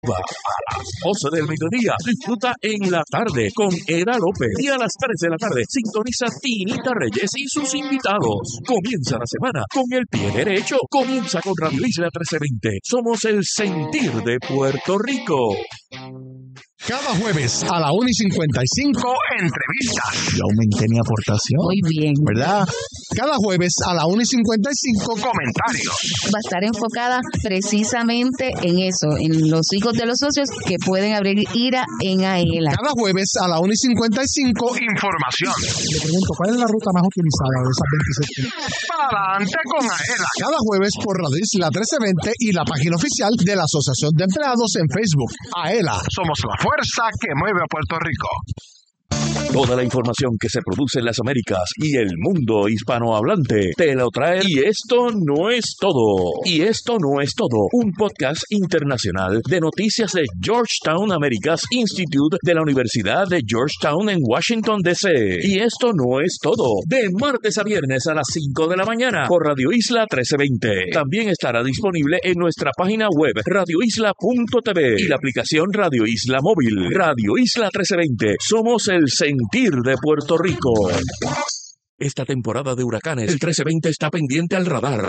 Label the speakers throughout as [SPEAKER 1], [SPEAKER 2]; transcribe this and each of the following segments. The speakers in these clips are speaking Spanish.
[SPEAKER 1] A las 12 del mediodía, disfruta en la tarde con Era López. Y a las 3 de la tarde, sintoniza Tinita Reyes y sus invitados. Comienza la semana con el pie derecho. Comienza con Radio Isla 1320. Somos el sentir de Puerto Rico.
[SPEAKER 2] Cada jueves a la 1:55, entrevistas. Yo aumenté mi aportación.
[SPEAKER 3] Muy bien.
[SPEAKER 2] ¿Verdad? Cada jueves a la 1:55, comentarios.
[SPEAKER 3] Va a estar enfocada precisamente en eso, en los hijos de los socios que pueden abrir IRA en AELA.
[SPEAKER 2] Cada jueves a la 1:55, información. Le pregunto, ¿cuál es la ruta más utilizada de esas 27? Para adelante con AELA. Cada jueves por Radio Isla 1320 y la página oficial de la Asociación de Empleados en Facebook. AELA, somos la fuerza que mueve a Puerto Rico.
[SPEAKER 1] Toda la información que se produce en las Américas y el mundo hispanohablante te lo trae. Y esto no es todo. Y esto no es todo. Un podcast internacional de noticias de Georgetown Americas Institute de la Universidad de Georgetown en Washington, D.C. Y esto no es todo. De martes a viernes a las 5 de la mañana por Radio Isla 1320. También estará disponible en nuestra página web radioisla.tv y la aplicación Radio Isla Móvil. Radio Isla 1320. Somos el sentir de Puerto Rico. Esta temporada de huracanes, el 1320 está pendiente al radar.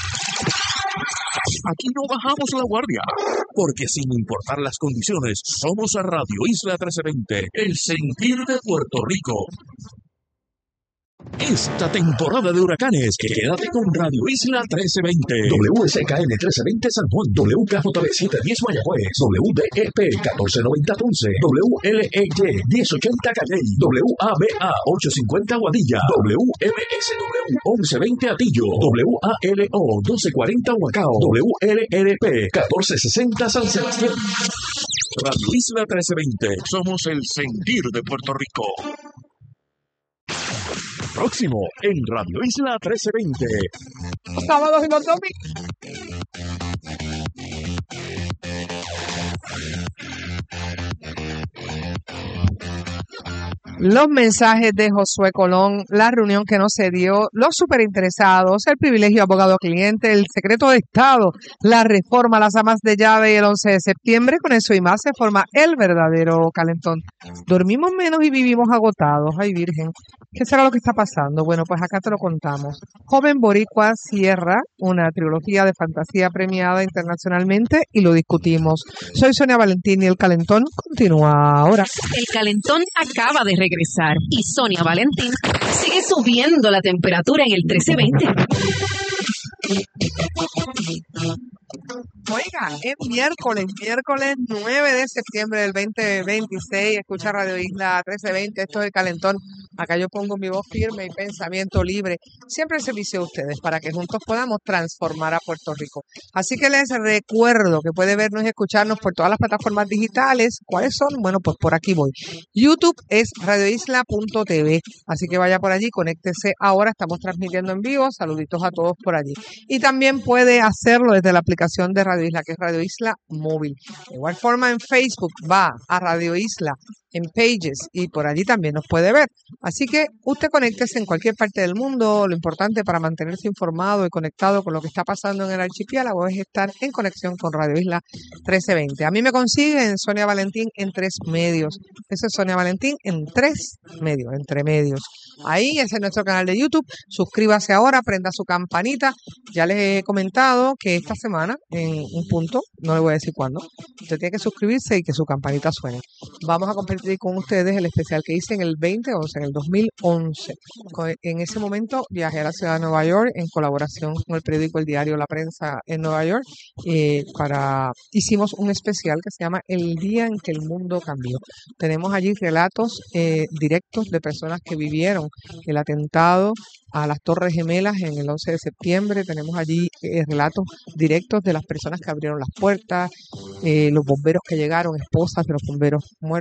[SPEAKER 1] Aquí no bajamos la guardia, porque sin importar las condiciones, somos a Radio Isla 1320, el sentir de Puerto Rico. Esta temporada de huracanes, quédate con Radio Isla 1320. WSKN 1320 San Juan, WKJB 710 Mayagüez, WDEP 1490 Ponce, WLEY 1080 Calley, WABA 850 Aguadilla, WMSW 1120 Atillo, WALO 1240 Huacao, WLRP 1460 San Sebastián. Radio Isla 1320, somos el sentir de Puerto Rico. Próximo en Radio Isla 1320.
[SPEAKER 4] Sábados y los domingos. Los mensajes de Josué Colón, la reunión que no se dio, los superinteresados, el privilegio abogado-cliente, el secreto de Estado, la reforma, las amas de llave y el 11 de septiembre. Con eso y más se forma el verdadero calentón. Dormimos menos y vivimos agotados. Ay, Virgen, ¿qué será lo que está pasando? Bueno, pues acá te lo contamos. Joven Boricua cierra una trilogía de fantasía premiada internacionalmente y lo discutimos. Soy Sonia Valentín y el calentón continúa ahora.
[SPEAKER 5] El calentón acaba de regresar y Sonia Valentín sigue subiendo la temperatura en el 1320.
[SPEAKER 4] Oiga, es miércoles 9 de septiembre del 2026. Escucha Radio Isla 1320. Esto es el calentón. Acá yo pongo mi voz firme y pensamiento libre. Siempre al servicio de ustedes para que juntos podamos transformar a Puerto Rico. Así que les recuerdo que puede vernos y escucharnos por todas las plataformas digitales. ¿Cuáles son? Bueno, pues por aquí voy. YouTube es radioisla.tv. Así que vaya por allí, conéctese ahora. Estamos transmitiendo en vivo. Saluditos a todos por allí. Y también puede hacerlo desde la aplicación de Radio Isla, que es Radio Isla Móvil. De igual forma en Facebook va a Radio Isla en Pages y por allí también nos puede ver. Así que usted conéctese en cualquier parte del mundo. Lo importante para mantenerse informado y conectado con lo que está pasando en el archipiélago es estar en conexión con Radio Isla 1320. A mí me consiguen Sonia Valentín en 3 medios. Eso es Sonia Valentín en 3 medios, entre medios. Ahí ese es nuestro canal de YouTube. Suscríbase ahora, prenda su campanita. Ya les he comentado que esta semana, en un punto, no le voy a decir cuándo, usted tiene que suscribirse y que su campanita suene. Vamos a compartir con ustedes el especial que hice en el 2011, en el 2011. En ese momento viajé a la ciudad de Nueva York en colaboración con el periódico El Diario La Prensa en Nueva York. Hicimos un especial que se llama El Día en que el Mundo Cambió. Tenemos allí relatos directos de personas que vivieron el atentado a las Torres Gemelas en el 11 de septiembre. Tenemos allí relatos directos de las personas que abrieron las puertas, los bomberos que llegaron, esposas de los bomberos muertos. O sea,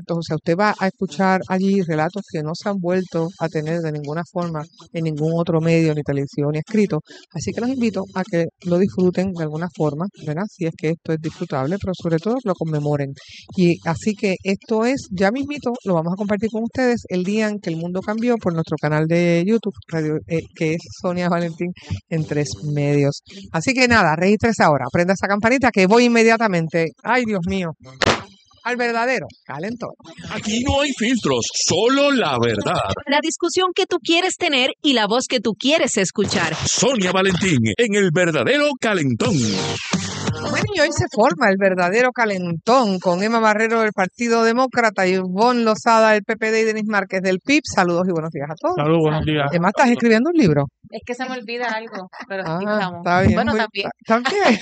[SPEAKER 4] usted va a escuchar allí relatos que no se han vuelto a tener de ninguna forma en ningún otro medio, ni televisión, ni escrito. Así que los invito a que lo disfruten de alguna forma, ¿verdad? Si es que esto es disfrutable, pero sobre todo que lo conmemoren. Y así que esto es, ya mismito, lo vamos a compartir con ustedes el día en que el mundo cambió por nuestro canal de YouTube, que es Sonia Valentín en 3 medios. Así que nada, regístrese ahora, prenda esa campanita que voy inmediatamente, ay Dios mío, al verdadero calentón.
[SPEAKER 1] Aquí no hay filtros, solo la verdad.
[SPEAKER 5] La discusión que tú quieres tener y la voz que tú quieres escuchar.
[SPEAKER 1] Sonia Valentín en el verdadero calentón.
[SPEAKER 4] Bueno, y hoy se forma el verdadero calentón con Emma Marrero del Partido Demócrata, Ivonne Lozada del PPD y Denis Márquez del PIB. Saludos y buenos días a todos.
[SPEAKER 6] Saludos, buenos días.
[SPEAKER 4] Emma, ¿estás escribiendo un libro?
[SPEAKER 3] Es que se me olvida algo, pero aquí estamos.
[SPEAKER 4] Está bien.
[SPEAKER 3] Bueno, también.
[SPEAKER 4] También.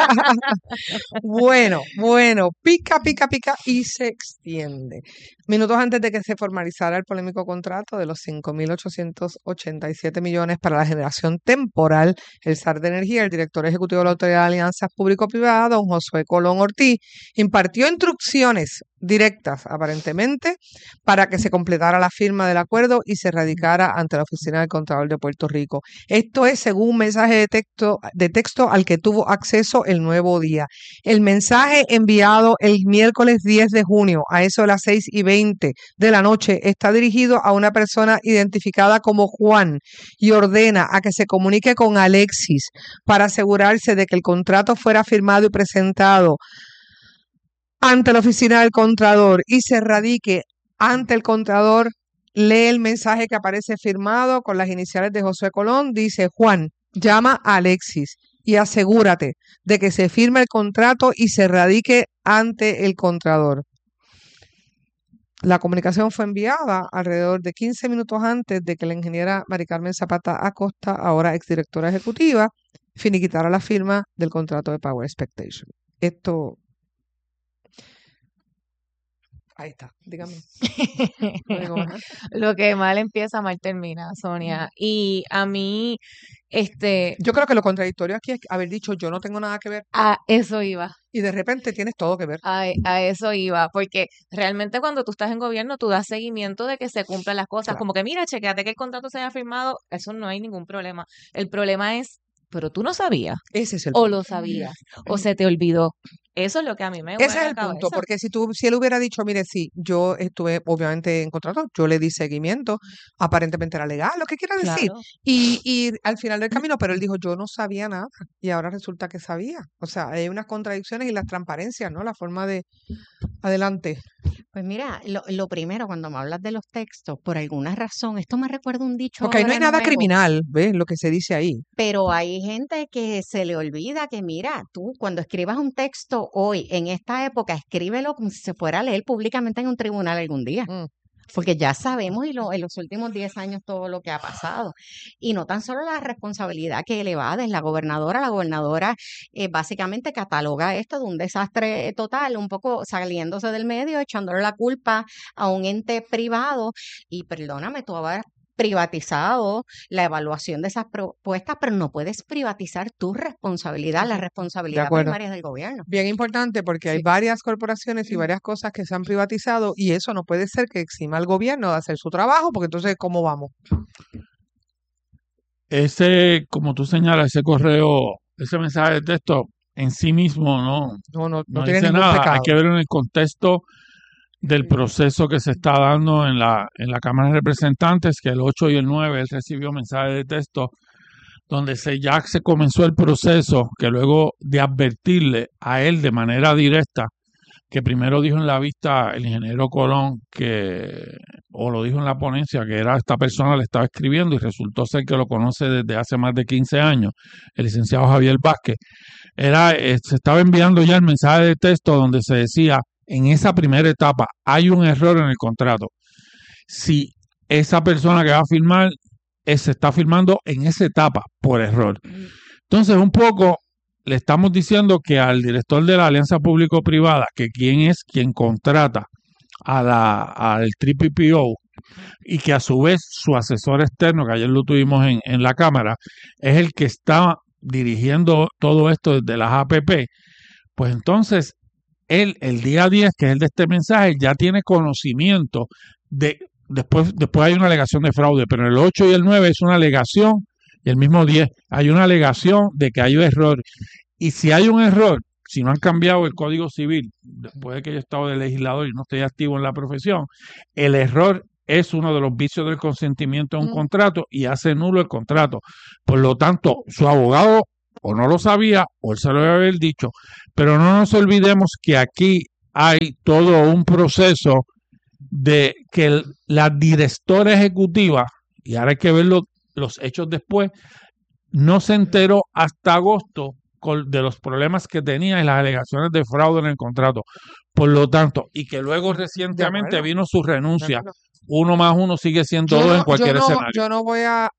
[SPEAKER 4] Bueno, pica y se extiende. Minutos antes de que se formalizara el polémico contrato de los 5.887 millones para la generación temporal, el SAR de Energía, el director ejecutivo de la Autoridad de Alianzas Público-Privadas, don Josué Colón Ortiz, impartió instrucciones directas, aparentemente, para que se completara la firma del acuerdo y se radicara ante la Oficina del Contralor de Puerto Rico. Esto es según un mensaje de texto al que tuvo acceso El Nuevo Día. El mensaje enviado el miércoles 10 de junio a eso de las 6:20 de la noche está dirigido a una persona identificada como Juan y ordena a que se comunique con Alexis para asegurarse de que el contrato fuera firmado y presentado ante la oficina del Contralor y se radique ante el Contralor. Lee el mensaje que aparece firmado con las iniciales de Josué Colón. Dice: Juan, llama a Alexis y asegúrate de que se firme el contrato y se radique ante el Contralor. La comunicación fue enviada alrededor de 15 minutos antes de que la ingeniera Mari Carmen Zapata Acosta, ahora exdirectora ejecutiva, finiquitara la firma del contrato de Power Expectation. Esto... Ahí está, dígame.
[SPEAKER 3] Lo que mal empieza, mal termina, Sonia. Y a mí,
[SPEAKER 4] yo creo que lo contradictorio aquí es haber dicho yo no tengo nada que ver
[SPEAKER 3] a eso iba.
[SPEAKER 4] y de repente tienes todo que ver.
[SPEAKER 3] A eso iba, porque realmente cuando tú estás en gobierno, tú das seguimiento de que se cumplan las cosas.
[SPEAKER 4] Claro.
[SPEAKER 3] Como que, mira, chequéate que el contrato se haya firmado, eso no hay ningún problema. El problema es, pero tú no sabías,
[SPEAKER 4] Ese es el
[SPEAKER 3] o
[SPEAKER 4] punto.
[SPEAKER 3] lo sabías, o se te olvidó. Eso es lo que a mí me
[SPEAKER 4] Ese
[SPEAKER 3] huele
[SPEAKER 4] es
[SPEAKER 3] la
[SPEAKER 4] el punto,
[SPEAKER 3] cabeza.
[SPEAKER 4] porque si él hubiera dicho, mire, sí, yo estuve obviamente en contrato, yo le di seguimiento, aparentemente era legal, lo que quiera decir,
[SPEAKER 3] Claro.
[SPEAKER 4] y al final del camino, pero él dijo, yo no sabía nada, y ahora resulta que sabía. O sea, hay unas contradicciones y las transparencias, ¿no? La forma de... Adelante.
[SPEAKER 7] Pues mira, lo primero, cuando me hablas de los textos, por alguna razón, esto me recuerda un dicho
[SPEAKER 4] Porque ahí no hay
[SPEAKER 7] ahora
[SPEAKER 4] nada
[SPEAKER 7] nuevo,
[SPEAKER 4] criminal, ¿ves? Lo que se dice ahí.
[SPEAKER 7] pero hay gente que se le olvida que, mira, tú cuando escribas un texto hoy, en esta época, escríbelo como si se fuera a leer públicamente en un tribunal algún día.
[SPEAKER 4] Mm.
[SPEAKER 7] Porque ya sabemos en los últimos 10 años todo lo que ha pasado. Y no tan solo la responsabilidad que le va desde la gobernadora básicamente cataloga esto de un desastre total, un poco saliéndose del medio, echándole la culpa a un ente privado. Y perdóname, tú habrás privatizado la evaluación de esas propuestas, pero no puedes privatizar tu responsabilidad, la
[SPEAKER 4] De
[SPEAKER 7] responsabilidad
[SPEAKER 4] acuerdo.
[SPEAKER 7] primaria del gobierno.
[SPEAKER 4] Bien importante porque hay
[SPEAKER 7] Sí.
[SPEAKER 4] varias corporaciones y varias cosas que se han privatizado y eso no puede ser que exima al gobierno de hacer su trabajo, porque entonces, ¿cómo vamos?
[SPEAKER 6] Ese, como tú señalas, ese correo, ese mensaje de texto en sí mismo
[SPEAKER 4] No
[SPEAKER 6] no
[SPEAKER 4] tiene
[SPEAKER 6] dice
[SPEAKER 4] ningún
[SPEAKER 6] nada.
[SPEAKER 4] pecado.
[SPEAKER 6] Hay que ver en el contexto del proceso que se está dando en la Cámara de Representantes, que el 8 y el 9 él recibió mensajes de texto donde ya se comenzó el proceso, que luego de advertirle a él de manera directa, que primero dijo en la vista el ingeniero Colón o lo dijo en la ponencia, que era esta persona le estaba escribiendo y resultó ser que lo conoce desde hace más de 15 años, el licenciado Javier Vázquez. Se estaba enviando ya el mensaje de texto donde se decía, en esa primera etapa hay un error en el contrato. Si esa persona que va a firmar se está firmando en esa etapa por error. Entonces, un poco le estamos diciendo que al director de la Alianza Público-Privada, que quien contrata al TPPO y que a su vez su asesor externo, que ayer lo tuvimos en la Cámara, es el que está dirigiendo todo esto desde las APP, pues entonces él, el día 10, que es el de este mensaje, ya tiene conocimiento después hay una alegación de fraude, pero en el 8 y el 9 es una alegación, y el mismo 10 hay una alegación de que hay un error. Y si hay un error, si no han cambiado el Código Civil, después de que yo he estado de legislador y no estoy activo en la profesión, el error es uno de los vicios del consentimiento de un contrato y hace nulo el contrato. Por lo tanto, su abogado o no lo sabía o él se lo debe haber dicho, pero no nos olvidemos que aquí hay todo un proceso de que la directora ejecutiva, y ahora hay que ver los hechos después, no se enteró hasta agosto de los problemas que tenía y las alegaciones de fraude en el contrato. Por lo tanto, y que luego recientemente vino su renuncia. 1 más 1 sigue siendo 2 en cualquier escenario.
[SPEAKER 4] Yo no voy a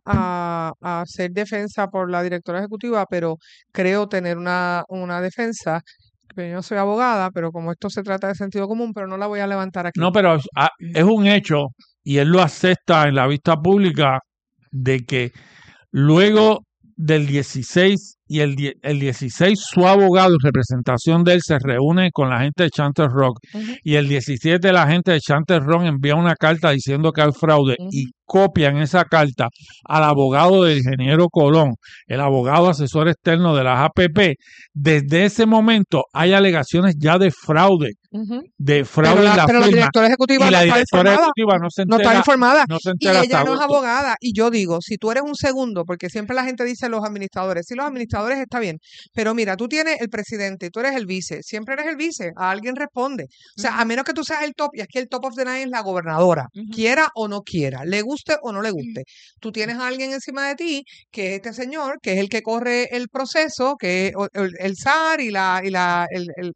[SPEAKER 4] hacer defensa por la directora ejecutiva, pero creo tener una defensa. Yo no soy abogada, pero como esto se trata de sentido común, pero no la voy a levantar aquí.
[SPEAKER 6] No, pero es un hecho, y él lo acepta en la vista pública, de que luego del 16 y el 16 su abogado en representación de él se reúne con la gente de Chanter Rock, y el 17 la gente de Chanter Rock envía una carta diciendo que hay fraude, y copian esa carta al abogado del ingeniero Colón, el abogado asesor externo de las APP. Desde ese momento hay alegaciones ya de fraude,
[SPEAKER 4] pero la directora ejecutiva
[SPEAKER 6] y la directora ejecutiva no
[SPEAKER 4] está informada.
[SPEAKER 6] Y
[SPEAKER 4] ella no es abogada. Y yo digo, si tú eres un segundo, porque siempre la gente dice los administradores, sí, los administradores está bien, pero mira, tú tienes el presidente y tú eres el vice, siempre eres el vice, a alguien responde. O sea, a menos que tú seas el top, y aquí el top of the line es la gobernadora, quiera o no quiera, le guste o no le guste. Tú tienes a alguien encima de ti, que es este señor, que es el que corre el proceso, que es el SAR y el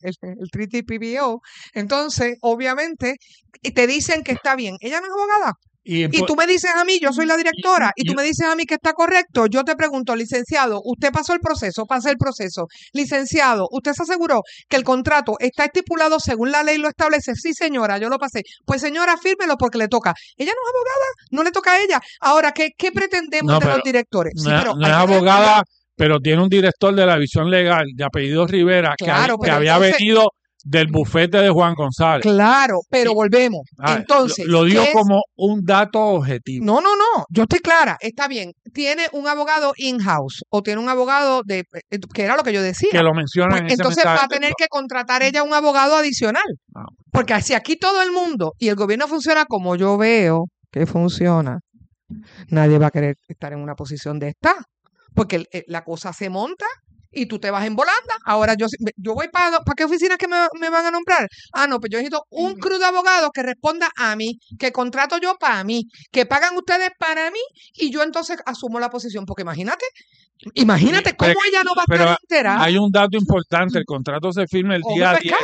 [SPEAKER 4] 3TPBO. Entonces, obviamente, te dicen que está bien. Ella no es abogada. Y tú me dices a mí, yo soy la directora, y tú me dices a mí que está correcto. Yo te pregunto, licenciado, ¿usted pasó el proceso? Pasé el proceso. Licenciado, ¿usted se aseguró que el contrato está estipulado según la ley lo establece? Sí, señora, yo lo pasé. Pues, señora, fírmelo porque le toca. Ella no es abogada, no le toca a ella. Ahora, ¿qué pretendemos de los directores?
[SPEAKER 6] No es abogada, pero tiene un director de la división legal de apellido Rivera,
[SPEAKER 4] claro,
[SPEAKER 6] que había venido del bufete de Juan González.
[SPEAKER 4] Claro, pero volvemos. Entonces,
[SPEAKER 6] lo digo como un dato objetivo.
[SPEAKER 4] No, yo estoy clara, está bien. Tiene un abogado in-house o tiene un abogado que era lo que yo decía.
[SPEAKER 6] Que lo menciona en ese
[SPEAKER 4] entonces va a tener que contratar ella un abogado adicional. Porque si aquí todo el mundo y el gobierno funciona como yo veo que funciona, nadie va a querer estar en una posición de esta. Porque la cosa se monta y tú te vas en volanda. Ahora yo voy ¿para qué oficinas que me van a nombrar? No, pues yo necesito un crew de abogados que responda a mí, que contrato yo para mí, que pagan ustedes para mí, y yo entonces asumo la posición. Porque imagínate cómo ella no va a estar enterada.
[SPEAKER 6] Hay un dato importante, el contrato se firma el día 10.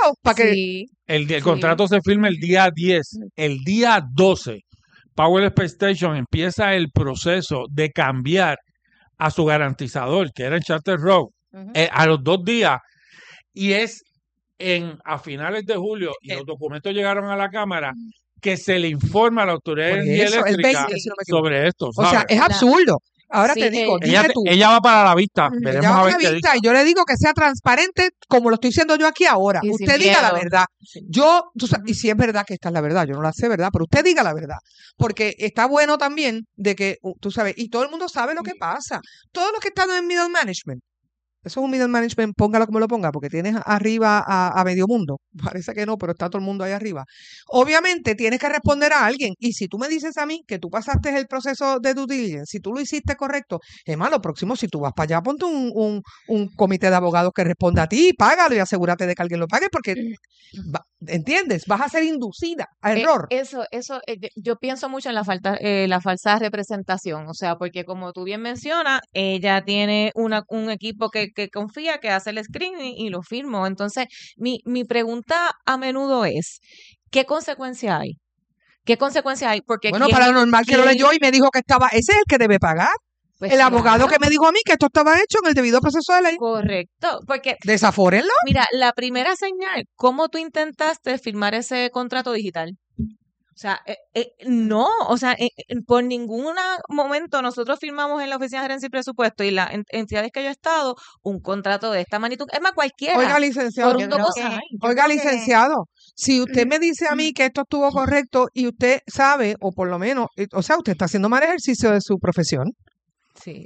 [SPEAKER 6] El contrato se firma el día 10. El día 12, Power Space Station empieza el proceso de cambiar a su garantizador, que era en Charter Rock, a los 2 días, y es a finales de julio, y los documentos llegaron a la Cámara, que se le informa a la Autoridad de Energía Eléctrica sobre esto, ¿sabes?
[SPEAKER 4] O sea, es absurdo. Ahora te digo,
[SPEAKER 6] ella va para la vista.
[SPEAKER 4] Ella va para la vista, y yo le digo que sea transparente como lo estoy diciendo yo aquí ahora.
[SPEAKER 3] Y
[SPEAKER 4] usted diga la verdad. Y si es verdad que esta es la verdad, yo no la sé, ¿verdad? Pero usted diga la verdad. Porque está bueno también de que, tú sabes, y todo el mundo sabe lo que pasa. Todos los que están en middle management, eso es un middle management, póngalo como lo ponga, porque tienes arriba a medio mundo. Parece que no, pero está todo el mundo ahí arriba. Obviamente tienes que responder a alguien. Y si tú me dices a mí que tú pasaste el proceso de due diligence, si tú lo hiciste correcto, lo próximo, si tú vas para allá, ponte un comité de abogados que responda a ti, págalo y asegúrate de que alguien lo pague, porque, ¿entiendes? Vas a ser inducida a error.
[SPEAKER 8] Yo pienso mucho en la falsa representación, o sea, porque como tú bien mencionas, ella tiene un equipo que confía, que hace el screening y lo firmo. Entonces, mi pregunta a menudo es, ¿qué consecuencia hay? ¿Qué consecuencia hay? Porque
[SPEAKER 4] para lo normal que lo leyó y me dijo que ese es el que debe pagar. Pues el abogado que me dijo a mí que esto estaba hecho en el debido proceso de ley.
[SPEAKER 8] Correcto, porque
[SPEAKER 4] desafórenlo.
[SPEAKER 8] Mira, la primera señal, ¿cómo tú intentaste firmar ese contrato digital? sea, no, o sea, por ningún momento nosotros firmamos en la Oficina de Gerencia y Presupuesto y las entidades que yo he estado un contrato de esta magnitud. Es más, cualquiera.
[SPEAKER 4] Oiga, licenciado,
[SPEAKER 8] Por un dos cosas.
[SPEAKER 4] licenciado, si usted me dice a mí que esto estuvo correcto y usted sabe, o por lo menos, o sea, usted está haciendo mal ejercicio de su profesión.
[SPEAKER 8] Sí.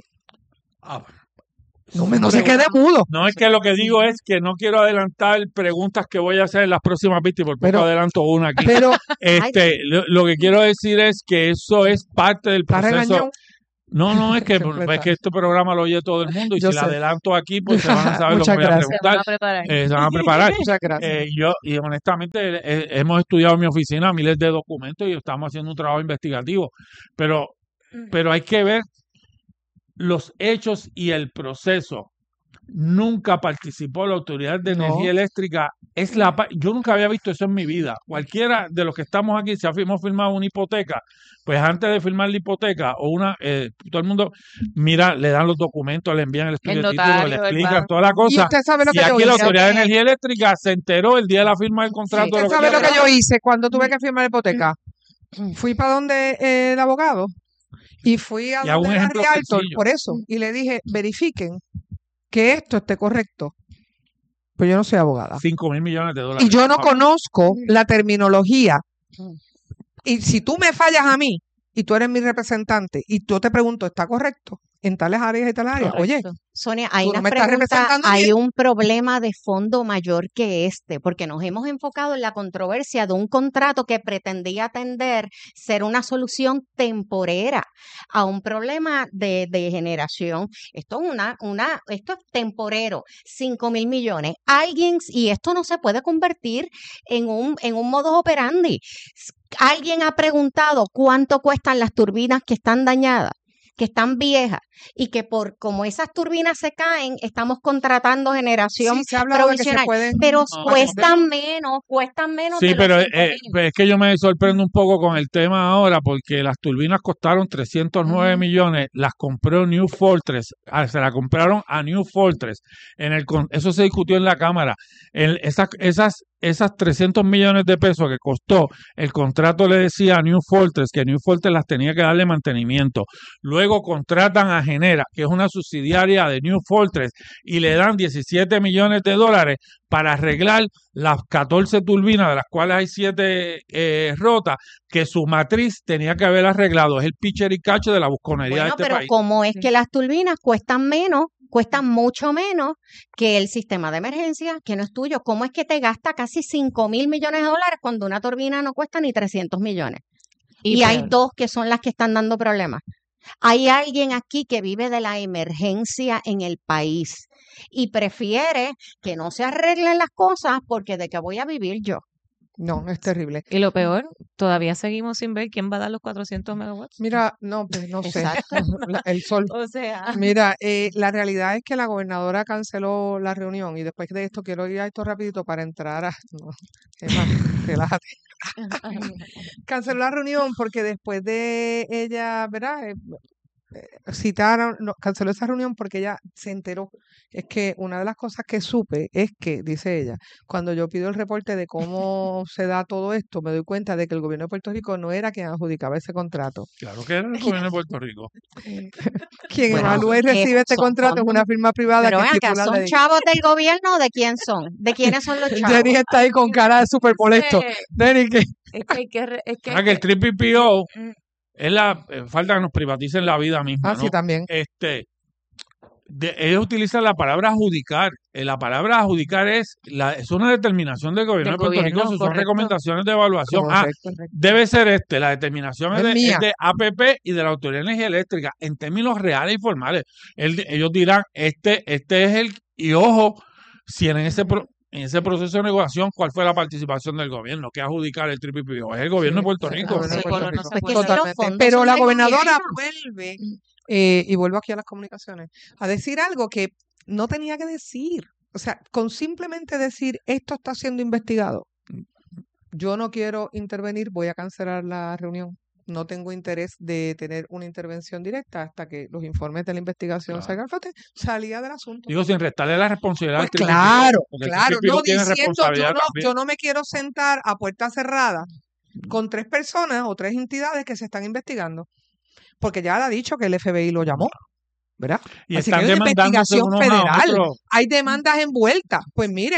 [SPEAKER 4] No se quede mudo.
[SPEAKER 6] No, es que lo que digo es que no quiero adelantar preguntas que voy a hacer en las próximas vistas, por poco adelanto una aquí.
[SPEAKER 4] Pero
[SPEAKER 6] lo que quiero decir es que eso es parte del proceso. No, es que este programa lo oye todo el mundo y si la adelanto aquí, pues se van a saber lo que voy a preguntar. Se van a preparar.
[SPEAKER 4] Muchas gracias.
[SPEAKER 6] Y honestamente hemos estudiado en mi oficina miles de documentos y estamos haciendo un trabajo investigativo. Pero hay que ver los hechos y el proceso. Nunca participó la Autoridad de Energía Eléctrica. Yo nunca había visto eso en mi vida. Cualquiera de los que estamos aquí, si hemos firmado una hipoteca, pues antes de firmar la hipoteca o todo el mundo mira, le dan los documentos, le envían el estudio de título, le explican toda la cosa.
[SPEAKER 4] Y usted sabe lo que
[SPEAKER 6] aquí
[SPEAKER 4] yo
[SPEAKER 6] la
[SPEAKER 4] hice.
[SPEAKER 6] Autoridad de Energía Eléctrica se enteró el día de la firma del contrato.
[SPEAKER 4] ¿Usted sabe lo que yo hice cuando tuve que firmar la hipoteca? Fui para donde el abogado y fui a donde el Realtor, por eso, y le dije, verifiquen que esto esté correcto. Pues yo no soy abogada.
[SPEAKER 6] $5,000 millones.
[SPEAKER 4] Y yo no conozco la terminología. Y si tú me fallas a mí, y tú eres mi representante, y yo te pregunto, ¿está correcto? En tales áreas y tales áreas. Oye,
[SPEAKER 7] Sonia, hay
[SPEAKER 4] tú no
[SPEAKER 7] una
[SPEAKER 4] me estás
[SPEAKER 7] pregunta,
[SPEAKER 4] representando
[SPEAKER 7] hay
[SPEAKER 4] bien.
[SPEAKER 7] un problema de fondo mayor que porque nos hemos enfocado en la controversia de un contrato que pretendía ser una solución temporera a un problema de generación. Esto es temporero, $5,000 millones. Y esto no se puede convertir en un modus operandi. ¿Alguien ha preguntado cuánto cuestan las turbinas que están dañadas, que están viejas, y que como esas turbinas se caen, estamos contratando generación
[SPEAKER 4] Sí, se ha hablado de que se
[SPEAKER 7] provisional,
[SPEAKER 4] pueden...
[SPEAKER 7] pero cuestan menos.
[SPEAKER 6] Sí,
[SPEAKER 7] de
[SPEAKER 6] pero
[SPEAKER 7] los 5,000.
[SPEAKER 6] es que yo me sorprendo un poco con el tema ahora, porque las turbinas costaron 309 millones, las compró New Fortress, se la compraron a New Fortress. Eso se discutió en la Cámara. Esas 300 millones de pesos que costó, el contrato le decía a New Fortress que New Fortress las tenía que darle mantenimiento. Luego contratan a Genera, que es una subsidiaria de New Fortress, y le dan $17 millones para arreglar las 14 turbinas, de las cuales hay 7 rotas, que su matriz tenía que haber arreglado. Es el pitcher y cacho de la busconería de este
[SPEAKER 7] pero
[SPEAKER 6] país.
[SPEAKER 7] ¿cómo es que las turbinas cuestan mucho menos que el sistema de emergencia, que no es tuyo? ¿Cómo es que te gasta casi $5,000 millones cuando una turbina no cuesta ni 300 millones? Y hay dos que son las que están dando problemas. Hay alguien aquí que vive de la emergencia en el país y prefiere que no se arreglen las cosas porque de qué voy a vivir yo.
[SPEAKER 4] No, es terrible.
[SPEAKER 8] Y lo peor, todavía seguimos sin ver quién va a dar los 400 megawatts.
[SPEAKER 4] Mira, no, pues no sé.
[SPEAKER 7] Exacto.
[SPEAKER 4] El sol.
[SPEAKER 8] O sea,
[SPEAKER 4] Mira, la realidad es que la gobernadora canceló la reunión y después de esto quiero ir a esto rapidito para entrar a... No, Emma, relájate. Canceló la reunión porque después de ella, ¿verdad? Canceló esa reunión porque ella se enteró. Es que una de las cosas que supe es que, dice ella, cuando yo pido el reporte de cómo se da todo esto, me doy cuenta de que el gobierno de Puerto Rico no era quien adjudicaba ese contrato.
[SPEAKER 6] Claro que era el gobierno de Puerto Rico.
[SPEAKER 4] Quien evalúa y recibe este contrato es una firma privada.
[SPEAKER 7] Pero
[SPEAKER 4] que
[SPEAKER 7] ven acá,
[SPEAKER 4] estipula
[SPEAKER 7] ¿son
[SPEAKER 4] la-
[SPEAKER 7] chavos del gobierno o de quién son? ¿De quiénes son los chavos?
[SPEAKER 4] Jenny está ahí con cara de súper molesto. Jenny, que
[SPEAKER 6] Que el triple PO es falta que nos privaticen la vida misma.
[SPEAKER 4] sí, también.
[SPEAKER 6] Ellos utilizan la palabra adjudicar. La palabra adjudicar es una determinación del gobierno de Puerto Rico, son
[SPEAKER 8] correcto.
[SPEAKER 6] recomendaciones de evaluación.
[SPEAKER 4] Correcto.
[SPEAKER 6] Debe ser la determinación
[SPEAKER 4] Es
[SPEAKER 6] es
[SPEAKER 4] mía.
[SPEAKER 6] de APP y de la Autoridad de Energía Eléctrica, en términos reales y formales. Ellos dirán, este es y ojo, si en ese proceso de negociación, ¿cuál fue la participación del gobierno? ¿Qué adjudicar el triple PO? Es el gobierno de Puerto Rico.
[SPEAKER 4] gobierno de
[SPEAKER 8] Sí,
[SPEAKER 4] Puerto
[SPEAKER 8] no
[SPEAKER 4] Rico.
[SPEAKER 8] se puede.
[SPEAKER 4] Totalmente.
[SPEAKER 7] Los fondos
[SPEAKER 4] Pero
[SPEAKER 7] son
[SPEAKER 4] la
[SPEAKER 7] del
[SPEAKER 4] gobernadora
[SPEAKER 7] gobierno.
[SPEAKER 4] vuelve, y vuelvo aquí a las comunicaciones, a decir algo que no tenía que decir. O sea, con simplemente decir esto está siendo investigado, yo no quiero intervenir, voy a cancelar la reunión. No tengo interés de tener una intervención directa hasta que los informes de la investigación
[SPEAKER 6] Claro.
[SPEAKER 4] salgan a flote. Salía del asunto.
[SPEAKER 6] Digo, sin restarle la responsabilidad
[SPEAKER 4] Pues
[SPEAKER 6] al triple
[SPEAKER 4] claro,
[SPEAKER 6] PO, porque el
[SPEAKER 4] claro,
[SPEAKER 6] triple PO
[SPEAKER 4] no
[SPEAKER 6] tiene
[SPEAKER 4] diciendo
[SPEAKER 6] responsabilidad también.
[SPEAKER 4] yo no me quiero sentar a puerta cerrada con 3 personas o 3 entidades que se están investigando. Porque ya le ha dicho que el FBI lo llamó, ¿verdad?
[SPEAKER 6] Y
[SPEAKER 4] Así que
[SPEAKER 6] están
[SPEAKER 4] hay una
[SPEAKER 6] demandándose
[SPEAKER 4] investigación
[SPEAKER 6] unos a
[SPEAKER 4] federal,
[SPEAKER 6] otros.
[SPEAKER 4] hay demandas envueltas. Pues mire,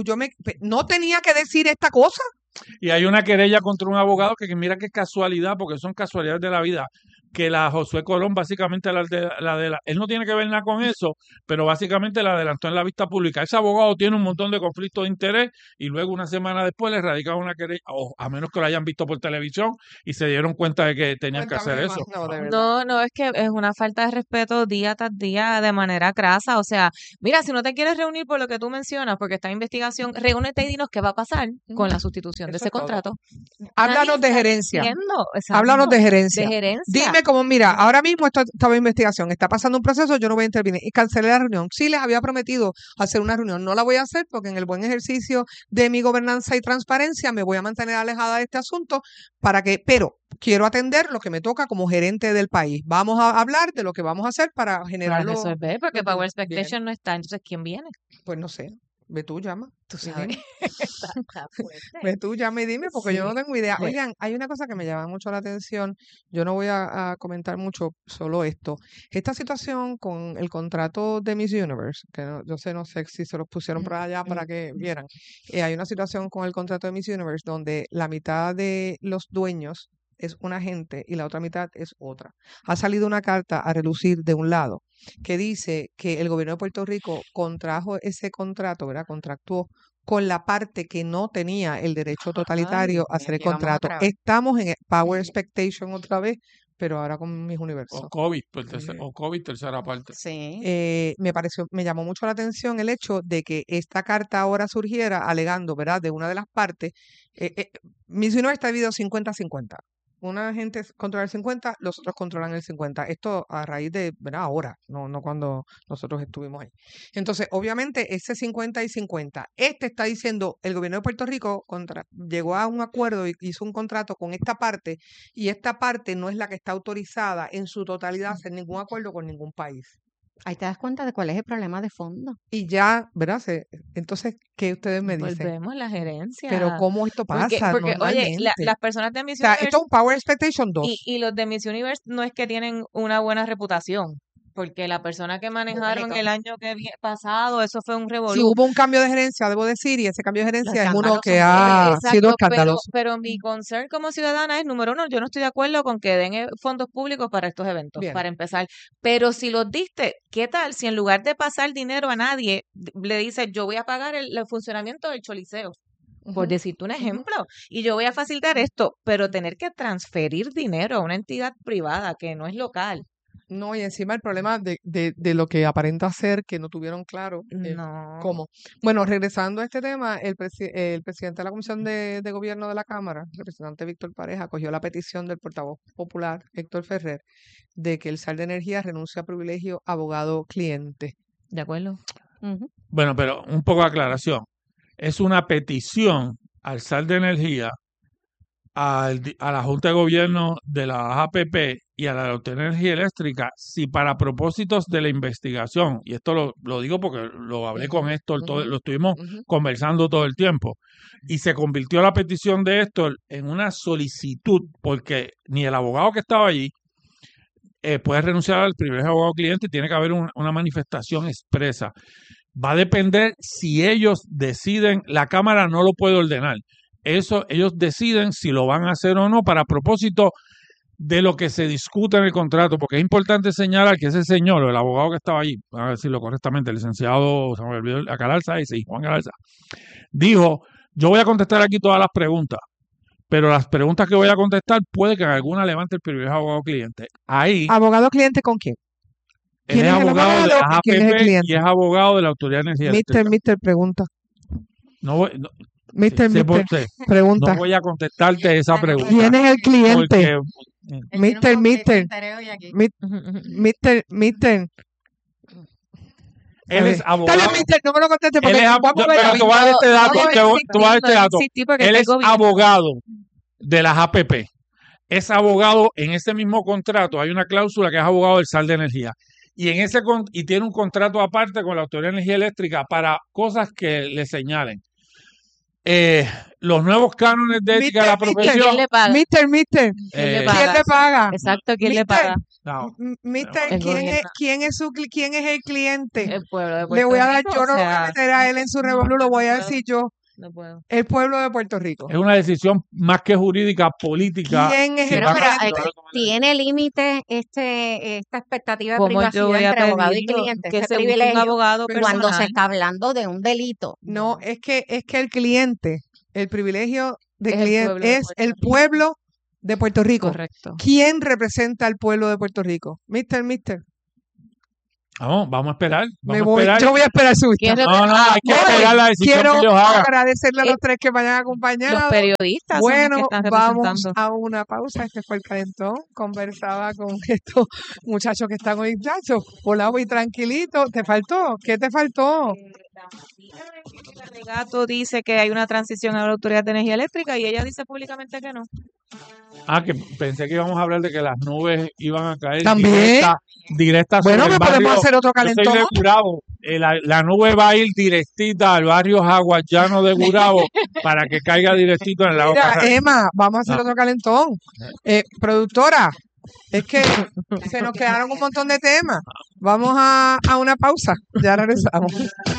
[SPEAKER 4] no tenía que decir esta cosa.
[SPEAKER 6] Y hay una querella contra un abogado que mira qué casualidad, porque son casualidades de la vida, que la Josué Colón básicamente él no tiene que ver nada con eso, pero básicamente la adelantó en la vista pública. Ese abogado tiene un montón de conflictos de interés y luego una semana después le radicaron una querella, o a menos que lo hayan visto por televisión y se dieron cuenta de que tenían que hacer eso.
[SPEAKER 4] No, de verdad.
[SPEAKER 8] No, es que es una falta de respeto día tras día de manera crasa. O sea, mira, si no te quieres reunir por lo que tú mencionas, porque está en investigación, reúnete y dinos qué va a pasar con la sustitución de
[SPEAKER 4] Eso
[SPEAKER 8] ese
[SPEAKER 4] es todo.
[SPEAKER 8] contrato.
[SPEAKER 4] Háblanos
[SPEAKER 8] Nadie
[SPEAKER 4] de
[SPEAKER 8] está
[SPEAKER 4] gerencia.
[SPEAKER 8] diciendo, exacto,
[SPEAKER 4] Háblanos de gerencia.
[SPEAKER 8] de gerencia.
[SPEAKER 4] Dime cómo, mira, ahora mismo esto estaba en investigación, está pasando un proceso, yo no voy a intervenir. Y cancelé la reunión. Sí, les había prometido hacer una reunión. No la voy a hacer porque en el buen ejercicio de mi gobernanza y transparencia me voy a mantener alejada de este asunto pero quiero atender lo que me toca como gerente del país. Vamos a hablar de lo que vamos a hacer para generar
[SPEAKER 8] Para resolver, porque
[SPEAKER 4] los
[SPEAKER 8] Power
[SPEAKER 4] Bien.
[SPEAKER 8] Expectation no está. Entonces, ¿quién viene?
[SPEAKER 4] Pues no sé. Ve tú, llama.
[SPEAKER 8] Tú
[SPEAKER 4] Y
[SPEAKER 8] sabes.
[SPEAKER 4] dime.
[SPEAKER 8] Está fuerte.
[SPEAKER 4] Ve tú, llama y dime, porque yo
[SPEAKER 8] Sí.
[SPEAKER 4] no tengo idea.
[SPEAKER 8] Bueno.
[SPEAKER 4] Oigan, hay una cosa que me llama mucho la atención. Yo no voy a comentar mucho, solo esto. Esta situación con el contrato de Miss Universe, que no sé si se los pusieron por allá para que vieran. Hay una situación con el contrato de Miss Universe donde la mitad de los dueños es una gente y la otra mitad es otra. Ha salido una carta a relucir de un lado que dice que el gobierno de Puerto Rico contrajo ese contrato, ¿verdad? Contractuó con la parte que no tenía el derecho totalitario a hacer el
[SPEAKER 7] aquí vamos
[SPEAKER 4] contrato.
[SPEAKER 7] otra vez.
[SPEAKER 4] Estamos en Power Expectation otra vez, pero ahora con Mis Universo.
[SPEAKER 6] O COVID, tercera parte.
[SPEAKER 7] Sí.
[SPEAKER 4] Me llamó mucho la atención el hecho de que esta carta ahora surgiera alegando, ¿verdad?, de una de las partes. Miss Universe está dividido 50-50. Una gente controla el 50, los otros controlan el 50. Esto a raíz de, ¿verdad?, ahora, no cuando nosotros estuvimos ahí. Entonces, obviamente, ese 50 y 50, está diciendo, el gobierno de Puerto Rico llegó a un acuerdo y hizo un contrato con esta parte, y esta parte no es la que está autorizada en su totalidad a hacer ningún acuerdo con ningún país.
[SPEAKER 7] Ahí te das cuenta de cuál es el problema de fondo.
[SPEAKER 4] Y ya, ¿verdad? Entonces, ¿qué ustedes me dicen?
[SPEAKER 8] Volvemos a la gerencia.
[SPEAKER 4] Pero ¿cómo esto pasa
[SPEAKER 8] Porque oye,
[SPEAKER 4] normalmente?
[SPEAKER 8] las personas de Miss
[SPEAKER 4] O sea,
[SPEAKER 8] Universe
[SPEAKER 4] esto es un Power Expectation 2.
[SPEAKER 8] y los de Miss Universe no es que tienen una buena reputación, porque la persona que manejaron
[SPEAKER 7] Público.
[SPEAKER 8] el año pasado, eso fue un
[SPEAKER 4] Sí,
[SPEAKER 8] revolú.
[SPEAKER 4] hubo un cambio de gerencia, debo decir, y ese cambio de gerencia es uno
[SPEAKER 7] escándalos
[SPEAKER 4] que
[SPEAKER 7] son
[SPEAKER 4] ha
[SPEAKER 8] Exacto,
[SPEAKER 4] sido escandaloso.
[SPEAKER 8] pero mi concern como ciudadana es, número uno, yo no estoy de acuerdo con que den fondos públicos para estos eventos,
[SPEAKER 4] Bien.
[SPEAKER 8] para empezar. Pero si los diste, ¿qué tal si en lugar de pasar dinero a nadie, le dices, yo voy a pagar el funcionamiento del Choliseo? Por
[SPEAKER 4] Ujú.
[SPEAKER 8] decirte un ejemplo, y yo voy a facilitar esto, pero tener que transferir dinero a una entidad privada que no es local,
[SPEAKER 4] No, y encima el problema de lo que aparenta ser que no tuvieron claro
[SPEAKER 8] no.
[SPEAKER 4] cómo. Bueno, regresando a este tema, el presidente de la Comisión de Gobierno de la Cámara, el representante Víctor Pareja, acogió la petición del portavoz popular, Héctor Ferrer, de que el SAR de Energía renuncie a privilegio abogado-cliente.
[SPEAKER 8] ¿De acuerdo?
[SPEAKER 7] Ujú.
[SPEAKER 6] Bueno, pero un poco de aclaración. Es una petición al SAR de Energía, a la Junta de Gobierno de la APP y a la Autoridad de Energía Eléctrica, si para propósitos de la investigación, y esto lo digo porque lo hablé con Héctor, lo estuvimos
[SPEAKER 4] Ujú.
[SPEAKER 6] conversando todo el tiempo, y se convirtió la petición de Héctor en una solicitud, porque ni el abogado que estaba allí puede renunciar al privilegio de abogado cliente, tiene que haber una manifestación expresa. Va a depender si ellos deciden, la Cámara no lo puede ordenar. Ellos deciden si lo van a hacer o no para propósito de lo que se discute en el contrato, porque es importante señalar que ese señor, o el abogado que estaba allí, a decirlo correctamente, el licenciado Galarza, Juan Galarza, dijo, yo voy a contestar aquí todas las preguntas, pero las preguntas que voy a contestar puede que en alguna levante el privilegio de abogado cliente. Ahí,
[SPEAKER 4] ¿Abogado-cliente con quién?
[SPEAKER 6] él
[SPEAKER 4] ¿Quién
[SPEAKER 6] es
[SPEAKER 4] es el
[SPEAKER 6] abogado de
[SPEAKER 4] abogado
[SPEAKER 6] las
[SPEAKER 4] y quién es el
[SPEAKER 6] APP
[SPEAKER 4] cliente?
[SPEAKER 6] y es abogado de la Autoridad de Energía Eléctrica.
[SPEAKER 4] Mister, pregunta.
[SPEAKER 6] No voy, no,
[SPEAKER 4] Mister,
[SPEAKER 6] sé por qué.
[SPEAKER 4] pregunta.
[SPEAKER 6] No voy a contestarte esa pregunta.
[SPEAKER 4] ¿Quién es el cliente?
[SPEAKER 6] Porque
[SPEAKER 7] Él tiene un
[SPEAKER 4] Mister,
[SPEAKER 7] conflicto de interés hoy aquí.
[SPEAKER 4] Mister.
[SPEAKER 6] él es abogado.
[SPEAKER 4] Dale, Mister, no me lo conteste
[SPEAKER 6] Él
[SPEAKER 4] porque
[SPEAKER 6] es
[SPEAKER 4] vamos a
[SPEAKER 6] pero
[SPEAKER 4] ver.
[SPEAKER 6] te voy a dar este dato. Te voy a dar este dato. Él es
[SPEAKER 8] abogado.
[SPEAKER 6] abogado de las APP. Es abogado en ese mismo contrato. Hay una cláusula que es abogado del SAR de Energía. Y y tiene un contrato aparte con la Autoridad de Energía Eléctrica para cosas que le señalen. los nuevos cánones de ética de la profesión.
[SPEAKER 8] ¿Quién le paga?
[SPEAKER 4] Mister,
[SPEAKER 8] ¿Quién le paga?
[SPEAKER 4] ¿quién le paga?
[SPEAKER 8] Exacto, ¿quién le
[SPEAKER 4] Mister,
[SPEAKER 8] paga?
[SPEAKER 6] No,
[SPEAKER 4] Mister,
[SPEAKER 8] El gobierno.
[SPEAKER 4] ¿quién es el cliente?
[SPEAKER 8] El pueblo de Puerto
[SPEAKER 4] Le voy a dar,
[SPEAKER 8] Rico,
[SPEAKER 4] yo no
[SPEAKER 8] o
[SPEAKER 4] lo voy a
[SPEAKER 8] sea,
[SPEAKER 4] meter a él en su revolú, lo voy a
[SPEAKER 8] no.
[SPEAKER 4] decir yo.
[SPEAKER 8] no puedo.
[SPEAKER 4] El pueblo de Puerto Rico.
[SPEAKER 6] es una decisión más que jurídica, política.
[SPEAKER 4] ¿Quién es
[SPEAKER 6] que
[SPEAKER 4] el
[SPEAKER 6] va a-
[SPEAKER 7] Pero
[SPEAKER 4] cliente?
[SPEAKER 7] tiene límite esta expectativa de
[SPEAKER 8] ¿Cómo yo
[SPEAKER 7] privacidad
[SPEAKER 8] voy a
[SPEAKER 7] entre abogado y
[SPEAKER 8] pedirlo?
[SPEAKER 7] cliente,
[SPEAKER 8] Que
[SPEAKER 7] ese
[SPEAKER 8] se busque un
[SPEAKER 7] privilegio,
[SPEAKER 8] abogado
[SPEAKER 7] cuando se
[SPEAKER 8] personal.
[SPEAKER 7] está hablando de un delito?
[SPEAKER 4] No, es que el cliente, el privilegio de
[SPEAKER 8] Es el
[SPEAKER 4] cliente
[SPEAKER 8] pueblo de
[SPEAKER 4] es
[SPEAKER 8] Puerto
[SPEAKER 4] el
[SPEAKER 8] Rico.
[SPEAKER 4] pueblo de Puerto Rico.
[SPEAKER 8] Correcto.
[SPEAKER 4] ¿Quién representa al pueblo de Puerto Rico? Mister.
[SPEAKER 6] Vamos a esperar.
[SPEAKER 4] Me
[SPEAKER 6] Vamos a
[SPEAKER 4] voy,
[SPEAKER 6] esperar.
[SPEAKER 4] yo voy a esperar su
[SPEAKER 8] ¿Quién
[SPEAKER 4] vista.
[SPEAKER 6] No, hay que
[SPEAKER 4] Voy.
[SPEAKER 6] esperar la decisión
[SPEAKER 4] Quiero
[SPEAKER 6] que ellos hagan.
[SPEAKER 4] agradecerle a los
[SPEAKER 8] Eh,
[SPEAKER 4] tres que me hayan
[SPEAKER 8] Los
[SPEAKER 4] acompañado.
[SPEAKER 8] periodistas son los que
[SPEAKER 4] Bueno,
[SPEAKER 8] están
[SPEAKER 4] vamos
[SPEAKER 8] representando.
[SPEAKER 4] a una pausa. Este fue el calentón. Conversaba con estos muchachos que están hoy, muchachos. Hola, voy tranquilito. ¿Te faltó? ¿Qué te faltó?
[SPEAKER 8] El alegato dice que hay una transición a la Autoridad de Energía Eléctrica y ella dice públicamente que no.
[SPEAKER 6] Que pensé que íbamos a hablar de que las nubes iban a caer
[SPEAKER 4] También.
[SPEAKER 6] directas
[SPEAKER 4] Bueno,
[SPEAKER 6] sobre
[SPEAKER 4] que
[SPEAKER 6] el barrio.
[SPEAKER 4] podemos hacer otro
[SPEAKER 6] Yo soy
[SPEAKER 4] calentón.
[SPEAKER 6] de Gurabo. La nube va a ir directita al barrio Jaguayano de Gurabo para que caiga directito en el lago
[SPEAKER 4] Mira,
[SPEAKER 6] Carrasco.
[SPEAKER 4] Emma, vamos a hacer
[SPEAKER 6] No.
[SPEAKER 4] otro calentón. Productora, es que se nos quedaron un montón de temas. Vamos a una pausa. Ya regresamos.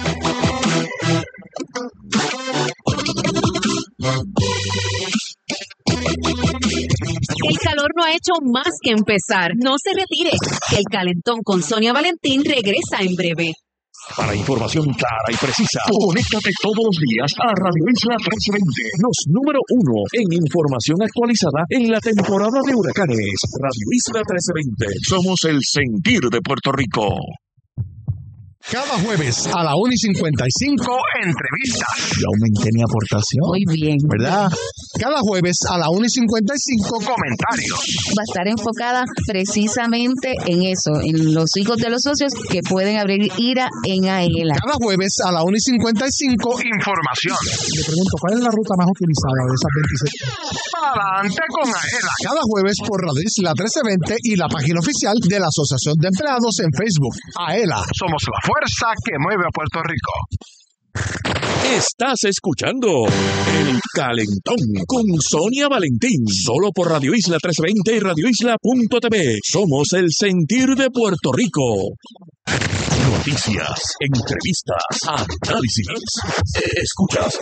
[SPEAKER 5] El calor no ha hecho más que empezar. No se retire. El calentón con Sonia Valentín regresa en breve.
[SPEAKER 1] Para información clara y precisa, conéctate todos los días a Radio Isla 1320, los número 1 en información actualizada en la temporada de huracanes. Radio Isla 1320, somos el sentir de Puerto Rico.
[SPEAKER 2] Cada jueves a la 1:55, entrevistas.
[SPEAKER 3] Yo aumenté mi aportación.
[SPEAKER 7] Muy bien.
[SPEAKER 2] ¿Verdad? Cada jueves a la 1:55, comentarios.
[SPEAKER 3] Va a estar enfocada precisamente en eso, en los hijos de los socios que pueden abrir IRA en AELA.
[SPEAKER 2] Cada jueves a la 1:55, información. Le pregunto, ¿cuál es la ruta más utilizada de esas 27? Adelante con AELA. Cada jueves por Radio Isla 1320 y la página oficial de la Asociación de Empleados en Facebook. AELA, somos la fuerza que mueve a Puerto Rico.
[SPEAKER 1] Estás escuchando El Calentón con Sonia Valentín, solo por Radio Isla 1320 y radioisla.tv. Somos el sentir de Puerto Rico. Noticias, entrevistas, análisis. Escuchas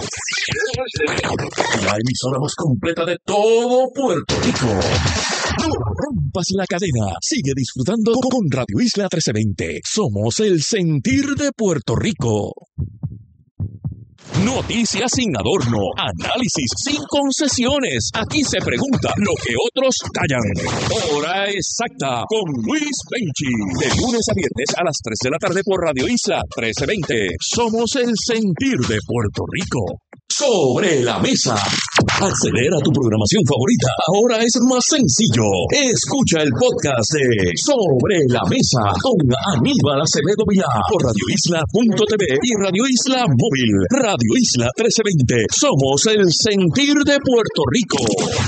[SPEAKER 1] la emisora más completa de todo Puerto Rico. No rompas la cadena. Sigue disfrutando con Radio Isla 1320. Somos el sentir de Puerto Rico. Noticias sin adorno, análisis sin concesiones. Aquí se pregunta lo que otros callan. Hora exacta con Luis Penchi. De lunes a viernes a las 3 de la tarde por Radio Isla 1320. Somos el sentir de Puerto Rico. Sobre la mesa. Acceder a tu programación favorita ahora es más sencillo. Escucha el podcast de Sobre la Mesa con Aníbal Acevedo Vilá por radioisla.tv y Radio Isla Móvil. Radio Isla 1320. Somos el sentir de Puerto Rico.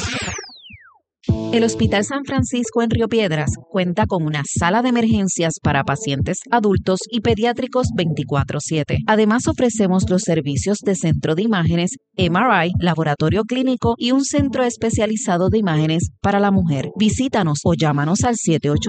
[SPEAKER 5] El Hospital San Francisco en Río Piedras cuenta con una sala de emergencias para pacientes adultos y pediátricos 24/7. Además, ofrecemos los servicios de centro de imágenes, MRI, laboratorio clínico y un centro especializado de imágenes para la mujer. Visítanos o llámanos al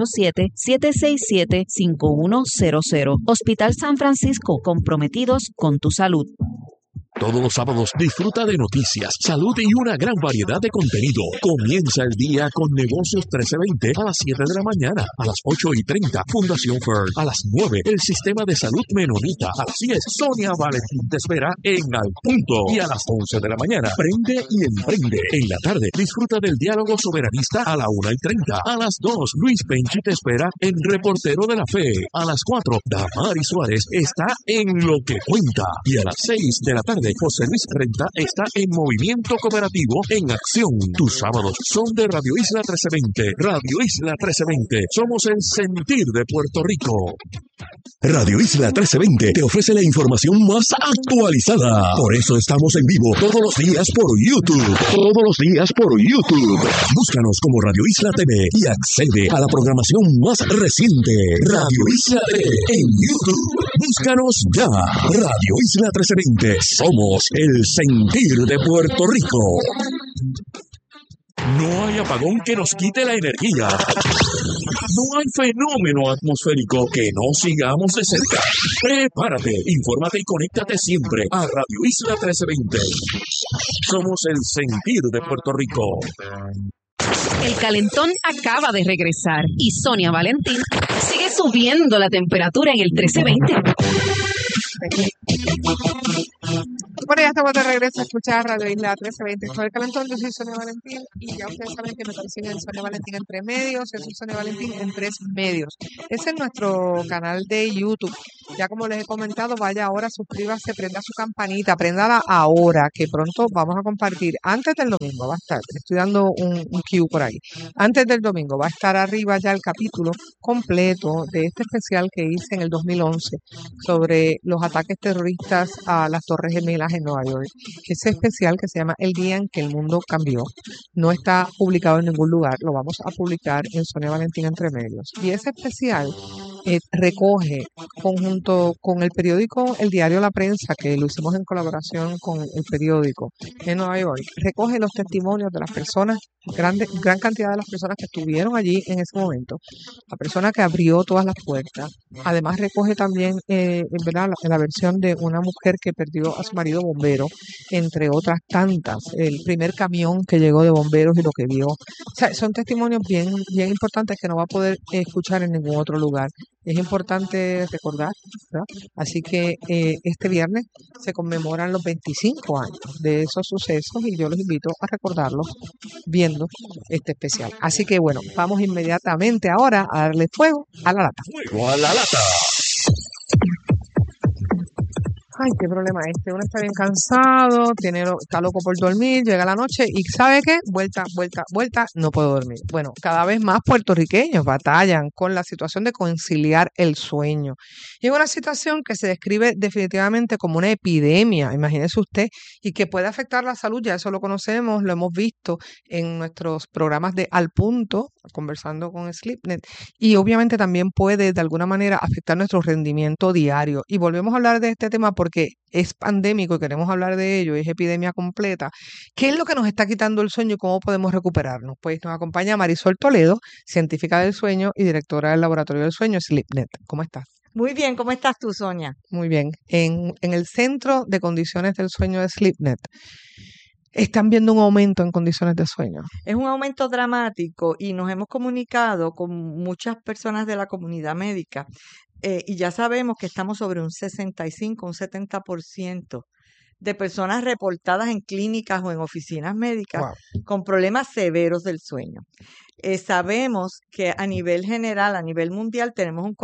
[SPEAKER 5] 787-767-5100. Hospital San Francisco, comprometidos con tu salud.
[SPEAKER 1] Todos los sábados disfruta de noticias, salud y una gran variedad de contenido. Comienza el día con Negocios 1320 a las 7 de la mañana, a las 8:30 Fundación Fern, a las 9 el Sistema de Salud Menonita, a las 10 Sonia Valentín te espera en Al Punto y a las 11 de la mañana Prende y Emprende. En la tarde disfruta del diálogo soberanista a la 1:30, a las 2 Luis Penchi te espera en Reportero de la Fe, a las 4 Damari Suárez está en Lo que Cuenta y a las 6 de la tarde José Luis Renta está en Movimiento Cooperativo en Acción. Tus sábados son de Radio Isla 1320. Radio Isla 1320. Somos el sentir de Puerto Rico. Radio Isla 1320 te ofrece la información más actualizada. Por eso estamos en vivo todos los días por YouTube. Todos los días por YouTube. Búscanos como Radio Isla TV y accede a la programación más reciente. Radio Isla TV en YouTube. Búscanos ya. Radio Isla 1320. Somos Somos el sentir de Puerto Rico. No hay apagón que nos quite la energía. No hay fenómeno atmosférico que no sigamos de cerca. Prepárate, infórmate y conéctate siempre a Radio Isla 1320. Somos el sentir de Puerto Rico.
[SPEAKER 5] El calentón acaba de regresar y Sonia Valentín sigue subiendo la temperatura en el 1320.
[SPEAKER 4] Bueno, ya estamos de regreso a escuchar Radio Isla 1320. Soy el calentón, yo soy Sonia Valentín y ya ustedes saben que me consiguen Sonia Valentín en 3 medios, yo soy Sonia Valentín en 3 medios. Ese es nuestro canal de YouTube. Ya como les he comentado, vaya ahora, suscríbase, prenda su campanita, préndala ahora, que pronto vamos a compartir. Antes del domingo va a estar, estoy dando un cue por ahí. Antes del domingo va a estar arriba ya el capítulo completo de este especial que hice en el 2011 sobre los ataques terroristas a las Torres Gemelas en Nueva York. Ese especial que se llama El día en que el mundo cambió no está publicado en ningún lugar, lo vamos a publicar en Sonia Valentín Entre Medios. Y ese especial recoge, conjunto con el periódico El Diario La Prensa, que lo hicimos en colaboración con el periódico en Nueva York, recoge los testimonios de las personas, gran cantidad de las personas que estuvieron allí en ese momento, la persona que abrió todas las puertas. Además recoge también ¿verdad? La versión de una mujer que perdió a su marido bombero, entre otras tantas, el primer camión que llegó de bomberos y lo que vio. O sea, son testimonios bien, bien importantes que no va a poder escuchar en ningún otro lugar. Es importante recordar, ¿verdad? Así que este viernes se conmemoran los 25 años de esos sucesos y yo los invito a recordarlos viendo este especial. Así que bueno, vamos inmediatamente ahora a darle fuego a la lata.
[SPEAKER 1] Fuego a la lata.
[SPEAKER 4] Ay, qué problema este. Uno está bien cansado, está loco por dormir, llega la noche y ¿sabe qué? Vuelta, no puedo dormir. Bueno, cada vez más puertorriqueños batallan con la situación de conciliar el sueño. Y es una situación que se describe definitivamente como una epidemia, imagínese usted, y que puede afectar la salud, ya eso lo conocemos, lo hemos visto en nuestros programas de Al Punto, conversando con SleepNet, y obviamente también puede de alguna manera afectar nuestro rendimiento diario. Y volvemos a hablar de este tema porque es pandémico y queremos hablar de ello, es epidemia completa. ¿Qué es lo que nos está quitando el sueño y cómo podemos recuperarnos? Pues nos acompaña Marisol Toledo, científica del sueño y directora del Laboratorio del Sueño, SleepNet. ¿Cómo estás?
[SPEAKER 9] Muy bien, ¿cómo estás tú, Sonia?
[SPEAKER 4] Muy bien. En el Centro de Condiciones del Sueño de SleepNet, están viendo un aumento en condiciones de sueño.
[SPEAKER 9] Es un aumento dramático y nos hemos comunicado con muchas personas de la comunidad médica y ya sabemos que estamos sobre un 65, un 70% de personas reportadas en clínicas o en oficinas médicas con problemas severos del sueño. Sabemos que a nivel general, a nivel mundial, tenemos un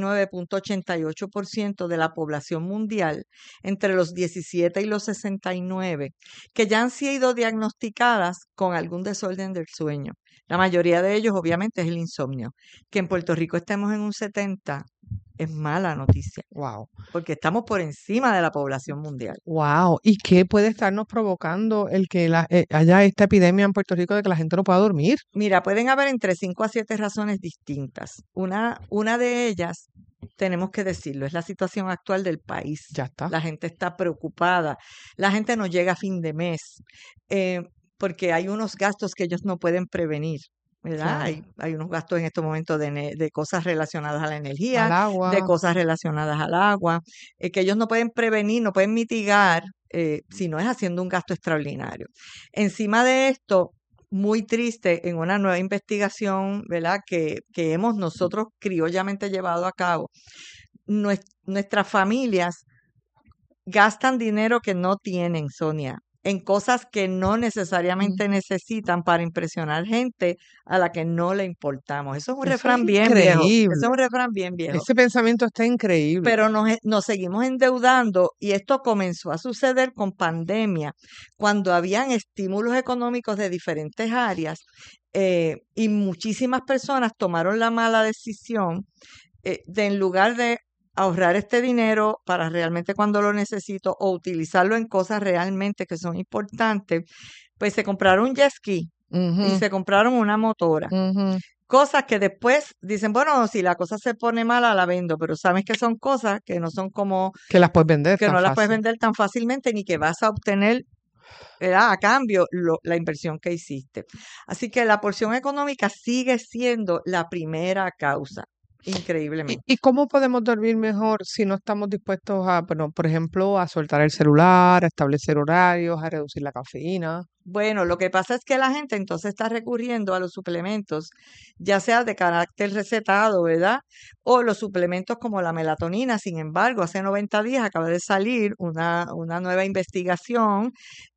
[SPEAKER 9] 49.88% de la población mundial entre los 17 y los 69 que ya han sido diagnosticadas con algún desorden del sueño. La mayoría de ellos, obviamente, es el insomnio. Que en Puerto Rico estemos en un 70 es mala noticia.
[SPEAKER 4] Wow.
[SPEAKER 9] Porque estamos por encima de la población mundial.
[SPEAKER 4] Wow. ¿Y qué puede estarnos provocando el que haya esta epidemia en Puerto Rico de que la gente no pueda dormir?
[SPEAKER 9] Mira, pueden haber entre 5 a 7 razones distintas. Una de ellas, tenemos que decirlo, es la situación actual del país.
[SPEAKER 4] Ya está.
[SPEAKER 9] La gente está preocupada. La gente no llega a fin de mes porque hay unos gastos que ellos no pueden prevenir. ¿Verdad?
[SPEAKER 4] Claro.
[SPEAKER 9] Hay unos gastos en estos momentos de cosas relacionadas a la energía,
[SPEAKER 4] Al agua.
[SPEAKER 9] de cosas relacionadas al agua, que ellos no pueden prevenir, no pueden mitigar, si no es haciendo un gasto extraordinario. Encima de esto, muy triste, en una nueva investigación, ¿verdad?, que hemos nosotros criollamente llevado a cabo, nuestras familias gastan dinero que no tienen, Sonia, en cosas que no necesariamente necesitan para impresionar gente a la que no le importamos. Eso es un refrán bien viejo. Eso es un refrán bien viejo.
[SPEAKER 4] Ese pensamiento está increíble.
[SPEAKER 9] Pero nos seguimos endeudando y esto comenzó a suceder con pandemia, cuando habían estímulos económicos de diferentes áreas y muchísimas personas tomaron la mala decisión de en lugar de ahorrar este dinero para realmente cuando lo necesito o utilizarlo en cosas realmente que son importantes, pues se compraron un jet ski y se compraron una motora.
[SPEAKER 4] Ujú.
[SPEAKER 9] Cosas que después dicen, bueno, si la cosa se pone mala, la vendo, pero sabes que son cosas que no son como,
[SPEAKER 4] Que las puedes vender
[SPEAKER 9] que
[SPEAKER 4] tan
[SPEAKER 9] no las puedes
[SPEAKER 4] fácil.
[SPEAKER 9] vender tan fácilmente ni que vas a obtener, ¿verdad?, a cambio la inversión que hiciste. Así que la porción económica sigue siendo la primera causa, increíblemente.
[SPEAKER 4] ¿Y cómo podemos dormir mejor si no estamos dispuestos a, bueno, por ejemplo, a soltar el celular, a establecer horarios, a reducir la cafeína?
[SPEAKER 9] Bueno, lo que pasa es que la gente entonces está recurriendo a los suplementos, ya sea de carácter recetado, ¿verdad? O los suplementos como la melatonina. Sin embargo, hace 90 días acaba de salir una nueva investigación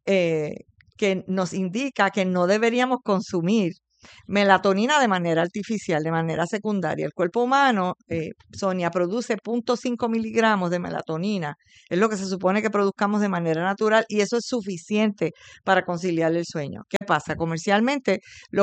[SPEAKER 9] que nos indica que no deberíamos consumir melatonina de manera artificial, de manera secundaria. El cuerpo humano, Sonia, produce 0.5 miligramos de melatonina. Es lo que se supone que produzcamos de manera natural y eso es suficiente para conciliar el sueño. ¿Qué pasa? Comercialmente,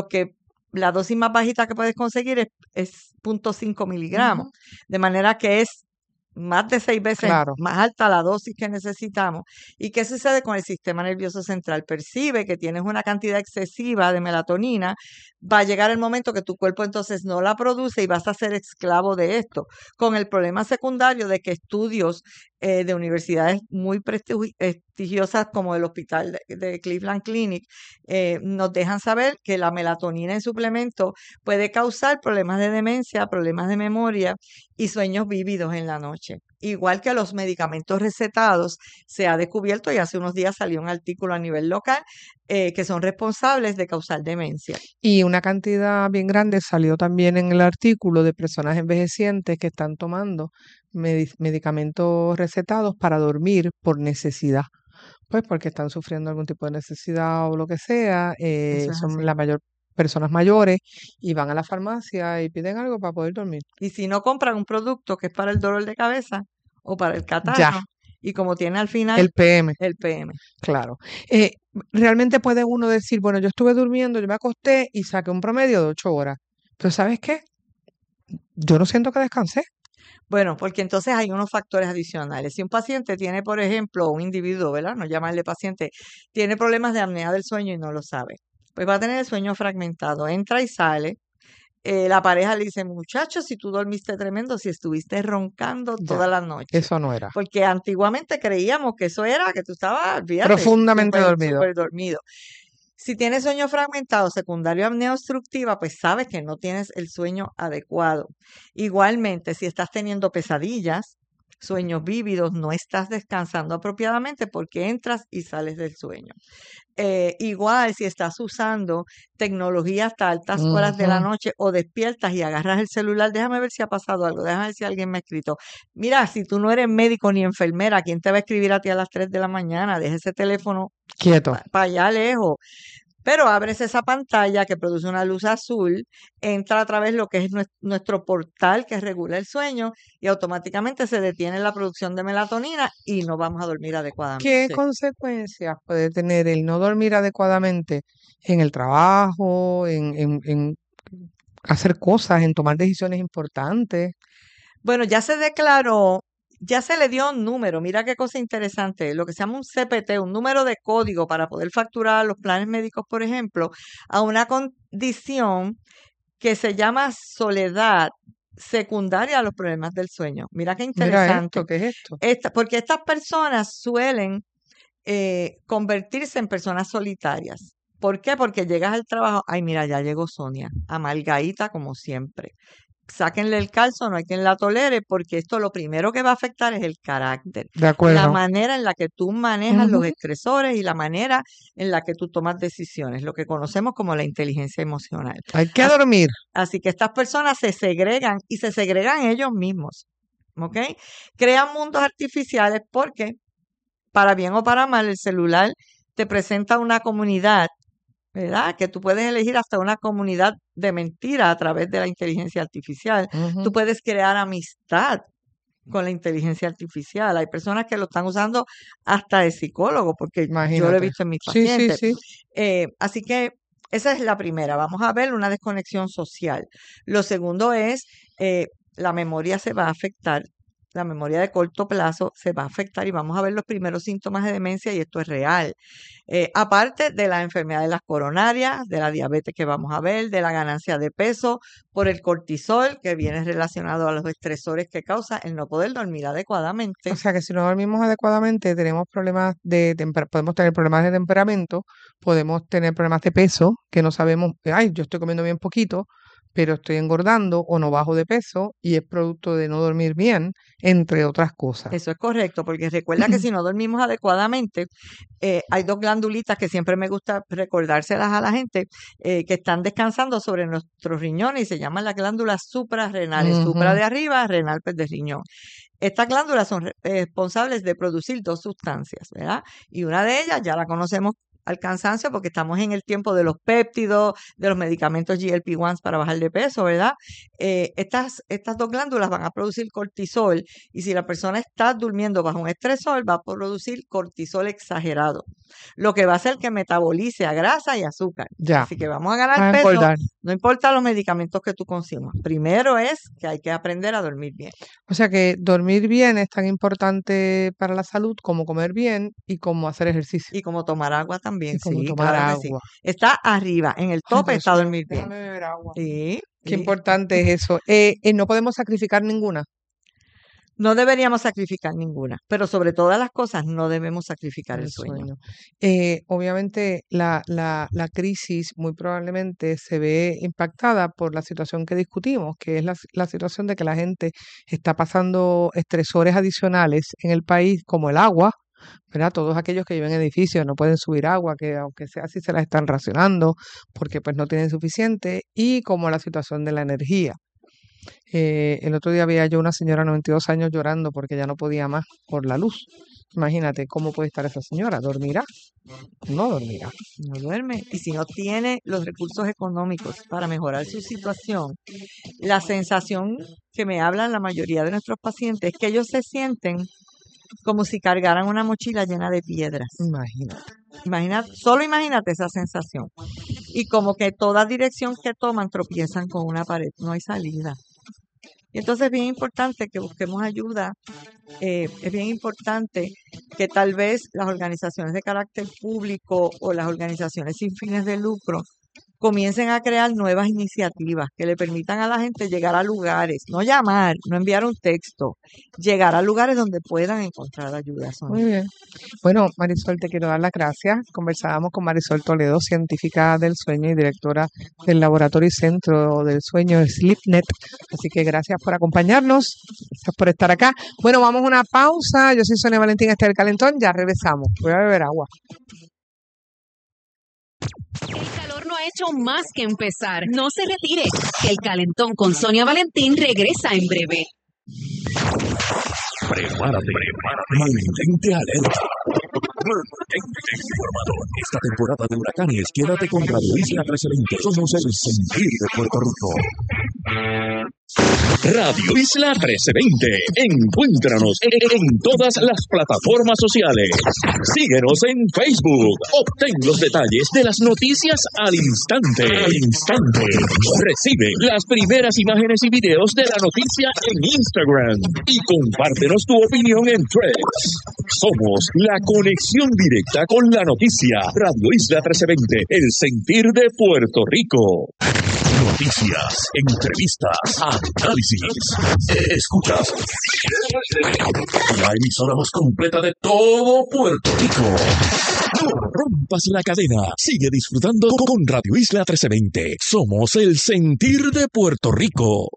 [SPEAKER 9] la dosis más bajita que puedes conseguir es 0.5 miligramos.
[SPEAKER 4] Ujú.
[SPEAKER 9] De manera que es más de 6 veces
[SPEAKER 4] Claro.
[SPEAKER 9] más alta la dosis que necesitamos. ¿Y qué sucede con el sistema nervioso central? Percibe que tienes una cantidad excesiva de melatonina, va a llegar el momento que tu cuerpo entonces no la produce y vas a ser esclavo de esto, con el problema secundario de que estudios de universidades muy prestigiosas como el hospital de Cleveland Clinic nos dejan saber que la melatonina en suplemento puede causar problemas de demencia, problemas de memoria y sueños vívidos en la noche. Igual que los medicamentos recetados, se ha descubierto, y hace unos días salió un artículo a nivel local, que son responsables de causar demencia.
[SPEAKER 4] Y una cantidad bien grande salió también en el artículo de personas envejecientes que están tomando medicamentos recetados para dormir por necesidad. Pues porque están sufriendo algún tipo de necesidad o lo que sea,
[SPEAKER 9] Eso es
[SPEAKER 4] son
[SPEAKER 9] así.
[SPEAKER 4] la mayor personas mayores y van a la farmacia y piden algo para poder dormir.
[SPEAKER 9] Y si no compran un producto que es para el dolor de cabeza o para el
[SPEAKER 4] Ya,
[SPEAKER 9] catarro, y como tiene al final
[SPEAKER 4] el PM,
[SPEAKER 9] el PM.
[SPEAKER 4] claro. Realmente puede uno decir, bueno, yo estuve durmiendo, yo me acosté y saqué un promedio de 8 horas. Pero ¿sabes qué? Yo no siento que descansé.
[SPEAKER 9] Bueno, porque entonces hay unos factores adicionales. Si un paciente tiene, por ejemplo, un individuo, ¿verdad? No llamarle paciente, tiene problemas de apnea del sueño y no lo sabe, pues va a tener el sueño fragmentado, entra y sale. La pareja le dice, muchacho, si tú dormiste tremendo, si estuviste roncando
[SPEAKER 4] Ya,
[SPEAKER 9] toda la noche.
[SPEAKER 4] eso no era.
[SPEAKER 9] Porque antiguamente creíamos que eso era, que tú estabas, fíjate,
[SPEAKER 4] Profundamente dormido.
[SPEAKER 9] súper dormido. Si tienes sueño fragmentado secundario a apnea obstructiva, pues sabes que no tienes el sueño adecuado. Igualmente, si estás teniendo pesadillas, sueños vívidos, no estás descansando apropiadamente porque entras y sales del sueño. Igual si estás usando tecnología hasta altas horas de la
[SPEAKER 4] Ujú.
[SPEAKER 9] noche o despiertas y agarras el celular, déjame ver si ha pasado algo, déjame ver si alguien me ha escrito. Mira, si tú no eres médico ni enfermera, ¿quién te va a escribir a ti a las 3 de la mañana? Deja ese teléfono
[SPEAKER 4] Quieto.
[SPEAKER 9] para allá lejos. Pero abres esa pantalla que produce una luz azul, entra a través de lo que es nuestro portal que regula el sueño y automáticamente se detiene la producción de melatonina y no vamos a dormir
[SPEAKER 4] ¿Qué
[SPEAKER 9] adecuadamente.
[SPEAKER 4] consecuencias puede tener el no dormir adecuadamente en el trabajo, en hacer cosas, en tomar decisiones importantes?
[SPEAKER 9] Bueno, ya se declaró, ya se le dio un número, mira qué cosa interesante, lo que se llama un CPT, un número de código para poder facturar los planes médicos, por ejemplo, a una condición que se llama soledad secundaria a los problemas del sueño. Mira qué
[SPEAKER 4] Mira
[SPEAKER 9] interesante.
[SPEAKER 4] esto, ¿qué es esto?
[SPEAKER 9] Porque estas personas suelen convertirse en personas solitarias. ¿Por qué? Porque llegas al trabajo, ay, mira, ya llegó Sonia, amargadita como siempre. Sáquenle el calzo, no hay quien la tolere, porque esto lo primero que va a afectar es el carácter,
[SPEAKER 4] De
[SPEAKER 9] la
[SPEAKER 4] acuerdo.
[SPEAKER 9] manera en la que tú manejas los
[SPEAKER 4] Ujú.
[SPEAKER 9] estresores y la manera en la que tú tomas decisiones, lo que conocemos como la inteligencia emocional.
[SPEAKER 4] Hay que
[SPEAKER 9] Así,
[SPEAKER 4] dormir.
[SPEAKER 9] así que estas personas se segregan y se segregan ellos mismos, ¿ok? Crean mundos artificiales porque, para bien o para mal, el celular te presenta una comunidad, ¿verdad? Que tú puedes elegir hasta una comunidad de mentira a través de la inteligencia artificial. Tú
[SPEAKER 4] Ujú.
[SPEAKER 9] puedes crear amistad con la inteligencia artificial. Hay personas que lo están usando hasta de psicólogo, porque yo lo he
[SPEAKER 4] Imagínate.
[SPEAKER 9] visto en mis
[SPEAKER 4] Sí, sí,
[SPEAKER 9] pacientes.
[SPEAKER 4] sí.
[SPEAKER 9] Así que esa es la primera. Vamos a ver una desconexión social. Lo segundo es, la memoria se va a afectar. la memoria de corto plazo se va a afectar y vamos a ver los primeros síntomas de demencia y esto es real. Aparte de las enfermedades las coronarias, de la diabetes que vamos a ver, de la ganancia de peso por el cortisol que viene relacionado a los estresores que causa el no poder dormir adecuadamente.
[SPEAKER 4] O sea que si no dormimos adecuadamente podemos tener problemas de temperamento, podemos tener problemas de peso, que no sabemos, ay, yo estoy comiendo bien poquito, pero estoy engordando o no bajo de peso y es producto de no dormir bien, entre otras cosas.
[SPEAKER 9] Eso es correcto, porque recuerda que si no dormimos adecuadamente, hay dos glandulitas que siempre me gusta recordárselas a la gente, que están descansando sobre nuestros riñones y se llaman las glándulas suprarrenales, supra de arriba, renal pues de riñón. Estas glándulas son responsables de producir dos sustancias, ¿verdad? Y una de ellas ya la conocemos al cansancio porque estamos en el tiempo de los péptidos, de los medicamentos GLP-1 para bajar de peso, ¿verdad? Estas dos glándulas van a producir cortisol y si la persona está durmiendo bajo un estresor va a producir cortisol exagerado, lo que va a hacer que metabolice a grasa y azúcar.
[SPEAKER 4] Ya.
[SPEAKER 9] Así que vamos a ganar peso, no importa los medicamentos que tú consumas. Primero es que hay que aprender a dormir bien.
[SPEAKER 4] O sea que dormir bien es tan importante para la salud como comer bien y como hacer ejercicio.
[SPEAKER 9] Y como tomar agua también.
[SPEAKER 4] Como
[SPEAKER 9] Sí,
[SPEAKER 4] tomar
[SPEAKER 9] claro
[SPEAKER 4] agua.
[SPEAKER 9] que sí. Está arriba, en el tope
[SPEAKER 4] Dios
[SPEAKER 9] está
[SPEAKER 4] mío,
[SPEAKER 9] dormir bien.
[SPEAKER 4] déjame beber agua.
[SPEAKER 9] Sí,
[SPEAKER 4] Qué
[SPEAKER 9] sí.
[SPEAKER 4] importante es eso. No podemos sacrificar ninguna.
[SPEAKER 9] No deberíamos sacrificar ninguna, pero sobre todas las cosas no debemos sacrificar el sueño.
[SPEAKER 4] Obviamente la crisis muy probablemente se ve impactada por la situación que discutimos, que es la situación de que la gente está pasando estresores adicionales en el país, como el agua, ¿verdad? Todos aquellos que viven en edificios no pueden subir agua, que aunque sea así se la están racionando porque pues no tienen suficiente, y como la situación de la energía. El otro día había yo una señora de 92 años llorando porque ya no podía más por la luz. Imagínate cómo puede estar esa señora. ¿Dormirá? No dormirá.
[SPEAKER 9] No duerme. Y si no tiene los recursos económicos para mejorar su situación, la sensación que me hablan la mayoría de nuestros pacientes es que ellos se sienten como si cargaran una mochila llena de piedras. Solo imagínate esa sensación. Y como que toda dirección que toman tropiezan con una pared, no hay salida. Y entonces es bien importante que busquemos ayuda, es bien importante que tal vez las organizaciones de carácter público o las organizaciones sin fines de lucro comiencen a crear nuevas iniciativas que le permitan a la gente llegar a lugares, no llamar, no enviar un texto, llegar a lugares donde puedan encontrar ayuda.
[SPEAKER 4] Muy bien. Bueno, Marisol, te quiero dar las gracias. Conversábamos con Marisol Toledo, científica del sueño y directora del Laboratorio y Centro del Sueño SleepNet. Así que gracias por acompañarnos, gracias por estar acá. Bueno, vamos a una pausa. Yo soy Sonia Valentín, este es El Calentón, ya regresamos. Voy a beber agua.
[SPEAKER 5] El calor no ha hecho más que empezar. No se retire. El Calentón con Sonia Valentín regresa en breve.
[SPEAKER 1] Prepárate. Mantente alerta. Mantente informado. Esta temporada de huracanes, quédate con Radio Isla 1320. Somos el sentir de Puerto Rico. Radio Isla 1320. Encuéntranos en todas las plataformas sociales. Síguenos en Facebook. Obtén los detalles de las noticias al instante. Recibe las primeras imágenes y videos de la noticia en Instagram. Y compártenos tu opinión en Threads. Somos la conexión directa con la noticia. Radio Isla 1320. El sentir de Puerto Rico. Noticias, entrevistas, análisis. Escuchas la emisora más completa de todo Puerto Rico. No rompas la cadena. Sigue disfrutando con Radio Isla 1320. Somos el sentir de Puerto Rico.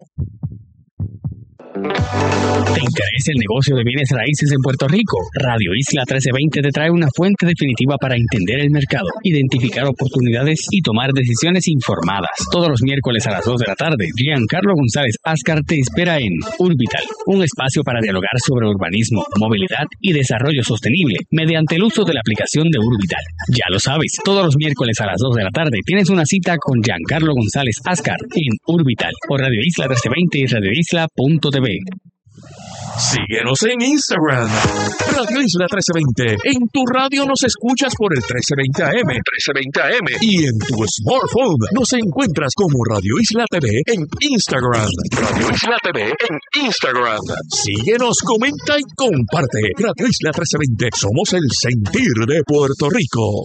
[SPEAKER 10] ¿Te interesa el negocio de bienes raíces en Puerto Rico? Radio Isla 1320 te trae una fuente definitiva para entender el mercado, identificar oportunidades y tomar decisiones informadas. Todos los miércoles a las 2 de la tarde, Giancarlo González Ascar te espera en Urbital, un espacio para dialogar sobre urbanismo, movilidad y desarrollo sostenible mediante el uso de la aplicación de Urbital. Ya lo sabes, todos los miércoles a las 2 de la tarde tienes una cita con Giancarlo González Ascar en Urbital por Radio Isla 1320 y radioisla.tv.
[SPEAKER 1] Síguenos en Instagram, Radio Isla 1320. En tu radio nos escuchas por el 1320 AM, y en tu smartphone nos encuentras como Radio Isla TV en Instagram. Radio Isla TV en Instagram. Síguenos, comenta y comparte. Radio Isla 1320. Somos el sentir de Puerto Rico.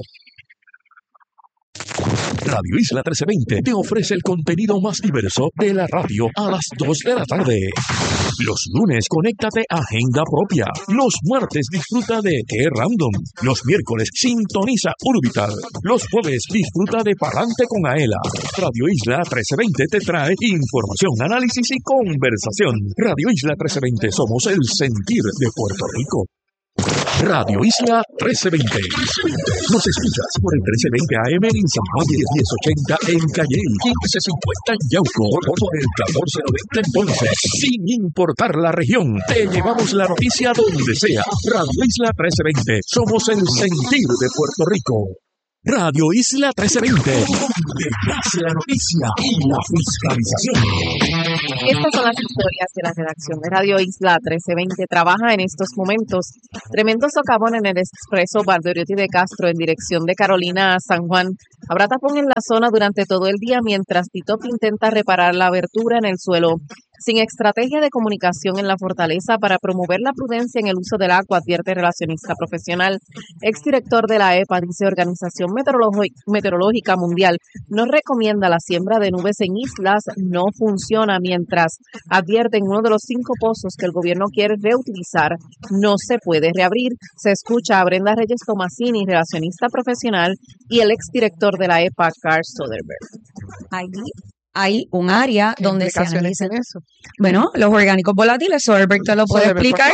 [SPEAKER 1] Radio Isla 1320 te ofrece el contenido más diverso de la radio a las 2 de la tarde. Los lunes, conéctate a Agenda Propia. Los martes, disfruta de Qué Random. Los miércoles, sintoniza Orbital. Los jueves, disfruta de Palante con Aela. Radio Isla 1320 te trae información, análisis y conversación. Radio Isla 1320, somos el sentir de Puerto Rico. Radio Isla 1320. Nos escuchas por el 1320 AM en San Juan y 1080 en Cayey, 1550 en Yauco, o por el 1490 en Ponce. Sin importar la región, te llevamos la noticia donde sea. Radio Isla 1320. Somos el sentir de Puerto Rico. Radio Isla 1320. Donde nace la noticia y la fiscalización.
[SPEAKER 8] Estas son las historias de la redacción de Radio Isla 1320. Trabaja en estos momentos tremendo socavón en el expreso Valdoriotti de Castro en dirección de Carolina a San Juan. Habrá tapón en la zona durante todo el día mientras Titop intenta reparar la abertura en el suelo. Sin estrategia de comunicación en la fortaleza para promover la prudencia en el uso del agua, advierte relacionista profesional. Exdirector de la EPA dice Organización Meteorológica Mundial no recomienda la siembra de nubes en islas, no funciona, mientras advierten uno de los 5 pozos que el gobierno quiere reutilizar no se puede reabrir. Se escucha a Brenda Reyes Tomasini, relacionista profesional, y el exdirector de la EPA, Carl Soderberg.
[SPEAKER 11] Hay un área donde se analizan
[SPEAKER 4] eso.
[SPEAKER 11] Bueno, los orgánicos volátiles, Soderberg te lo puede explicar.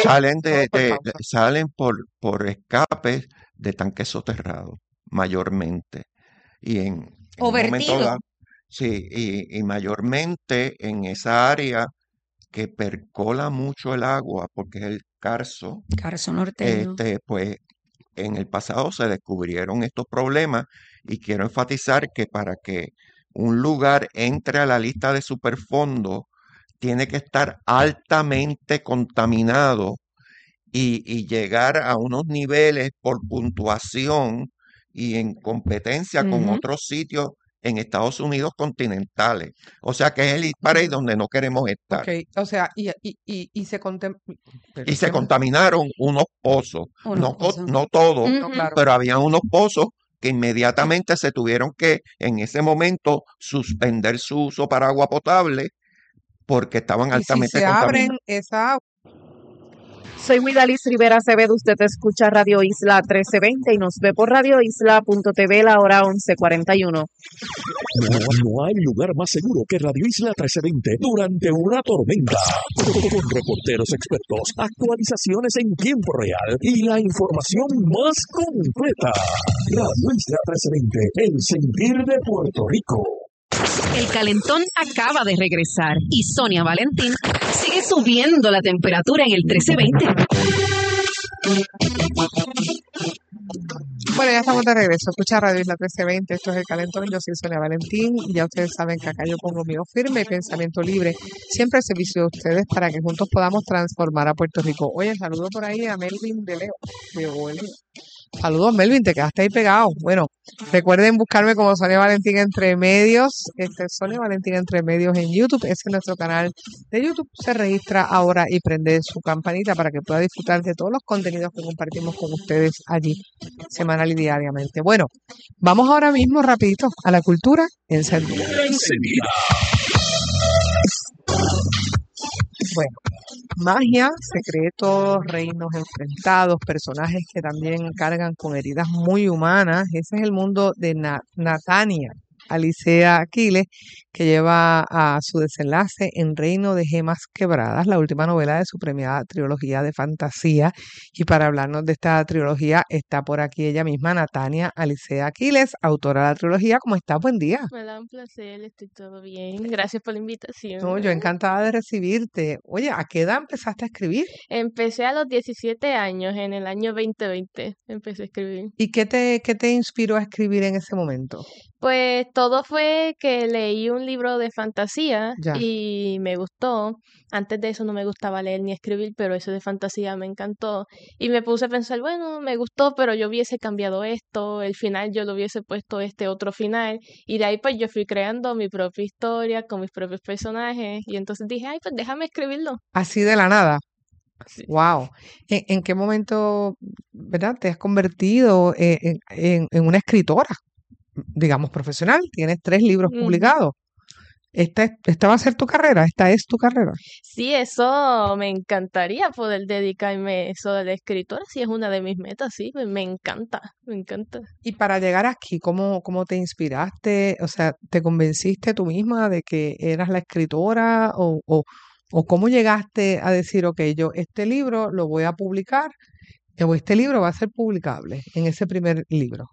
[SPEAKER 12] Salen por escapes de tanques soterrados, mayormente. Y
[SPEAKER 11] o vertido.
[SPEAKER 12] Sí, y mayormente en esa área que percola mucho el agua, porque es el Carso
[SPEAKER 11] norteño.
[SPEAKER 12] Pues en el pasado se descubrieron estos problemas y quiero enfatizar que para que un lugar entre a la lista de superfondo tiene que estar altamente contaminado y llegar a unos niveles por puntuación y en competencia con otros sitios en Estados Unidos continentales. O sea que es el disparate donde no queremos estar.
[SPEAKER 4] Okay. O sea, y se
[SPEAKER 12] contaminaron unos pozos. No todos, pero había unos pozos que inmediatamente se tuvieron que, en ese momento, suspender su uso para agua potable porque estaban altamente contaminados.
[SPEAKER 4] Abren esa agua.
[SPEAKER 8] Soy Widalis Rivera Acevedo, usted escucha Radio Isla 1320 y nos ve por radioisla.tv la hora 11:41.
[SPEAKER 1] No hay lugar más seguro que Radio Isla 1320 durante una tormenta. Con reporteros expertos, actualizaciones en tiempo real y la información más completa. Radio Isla 1320, el sentir de Puerto Rico.
[SPEAKER 5] El calentón acaba de regresar y Sonia Valentín sigue subiendo la temperatura en el 1320.
[SPEAKER 4] Bueno, ya estamos de regreso. Escucha Radio Isla 1320. Esto es El Calentón. Yo soy Sonia Valentín. Y ya ustedes saben que acá yo pongo mi firme y pensamiento libre. Siempre al servicio de ustedes para que juntos podamos transformar a Puerto Rico. Oye, saludo por ahí a Melvin de Leo. Saludos, Melvin, te quedaste ahí pegado. Bueno, recuerden buscarme como Sonia Valentín Entre Medios. Sonia Valentín Entre Medios en YouTube. Ese es nuestro canal de YouTube. Se registra ahora y prende su campanita para que pueda disfrutar de todos los contenidos que compartimos con ustedes allí, semanal y diariamente. Bueno, vamos ahora mismo rapidito a la cultura encendida. Bueno, magia, secretos, reinos enfrentados, personajes que también cargan con heridas muy humanas. Ese es el mundo de Natania Alicea Aquiles, que lleva a su desenlace en Reino de Gemas Quebradas, la última novela de su premiada trilogía de fantasía. Y para hablarnos de esta trilogía está por aquí ella misma, Natania Alicea Aquiles, autora de la trilogía. ¿Cómo estás? Buen día.
[SPEAKER 13] Hola, un placer, estoy todo bien. Gracias por la invitación.
[SPEAKER 4] No, yo encantada de recibirte. Oye, ¿a qué edad empezaste a escribir?
[SPEAKER 13] Empecé a los 17 años, en el año 2020 empecé a escribir.
[SPEAKER 4] ¿Y qué te inspiró a escribir en ese momento?
[SPEAKER 13] Pues todo fue que leí un un libro de fantasía
[SPEAKER 4] Ya.
[SPEAKER 13] y me gustó. Antes de eso no me gustaba leer ni escribir, pero eso de fantasía me encantó. Y me puse a pensar, bueno, me gustó, pero yo hubiese cambiado esto, el final yo lo hubiese puesto este otro final. Y de ahí pues yo fui creando mi propia historia con mis propios personajes. Y entonces dije, ay, pues déjame escribirlo.
[SPEAKER 4] Así de la nada.
[SPEAKER 13] Sí.
[SPEAKER 4] Wow. ¿En qué momento, verdad, te has convertido en una escritora, digamos, profesional? Tienes 3 libros
[SPEAKER 13] Ujú.
[SPEAKER 4] publicados. ¿Esta va a ser tu carrera? ¿Esta es tu carrera?
[SPEAKER 13] Sí, eso me encantaría poder dedicarme a eso de la escritora. Sí, es una de mis metas, sí, me encanta, me encanta.
[SPEAKER 4] Y para llegar aquí, ¿cómo te inspiraste? O sea, ¿te convenciste tú misma de que eras la escritora? ¿O cómo llegaste a decir, ok, yo este libro lo voy a publicar, o este libro va a ser publicable en ese primer libro?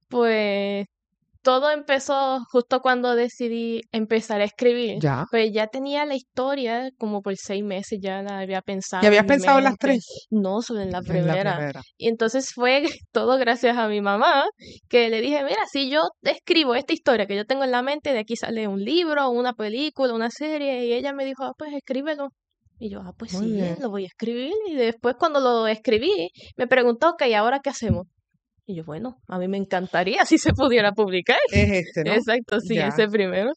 [SPEAKER 13] Pues todo empezó justo cuando decidí empezar a escribir.
[SPEAKER 4] Ya.
[SPEAKER 13] Pues ya tenía la historia como por 6 meses, ya la había
[SPEAKER 4] ¿Y
[SPEAKER 13] pensado
[SPEAKER 4] habías
[SPEAKER 13] en mi
[SPEAKER 4] pensado en las
[SPEAKER 13] mente.
[SPEAKER 4] 3?
[SPEAKER 13] No, solo en la
[SPEAKER 4] En la
[SPEAKER 13] primera.
[SPEAKER 4] primera.
[SPEAKER 13] Y entonces fue todo gracias a mi mamá, que le dije, mira, si yo escribo esta historia que yo tengo en la mente, de aquí sale un libro, una película, una serie, y ella me dijo, ah, pues escríbelo. Y yo, ah, pues
[SPEAKER 4] Muy
[SPEAKER 13] sí,
[SPEAKER 4] bien.
[SPEAKER 13] lo voy a escribir. Y después cuando lo escribí, me preguntó, ok, ¿ahora qué hacemos? Y yo, bueno, a mí me encantaría si se pudiera publicar.
[SPEAKER 4] Es este, ¿no?
[SPEAKER 13] Exacto, sí,
[SPEAKER 4] Ya.
[SPEAKER 13] ese primero.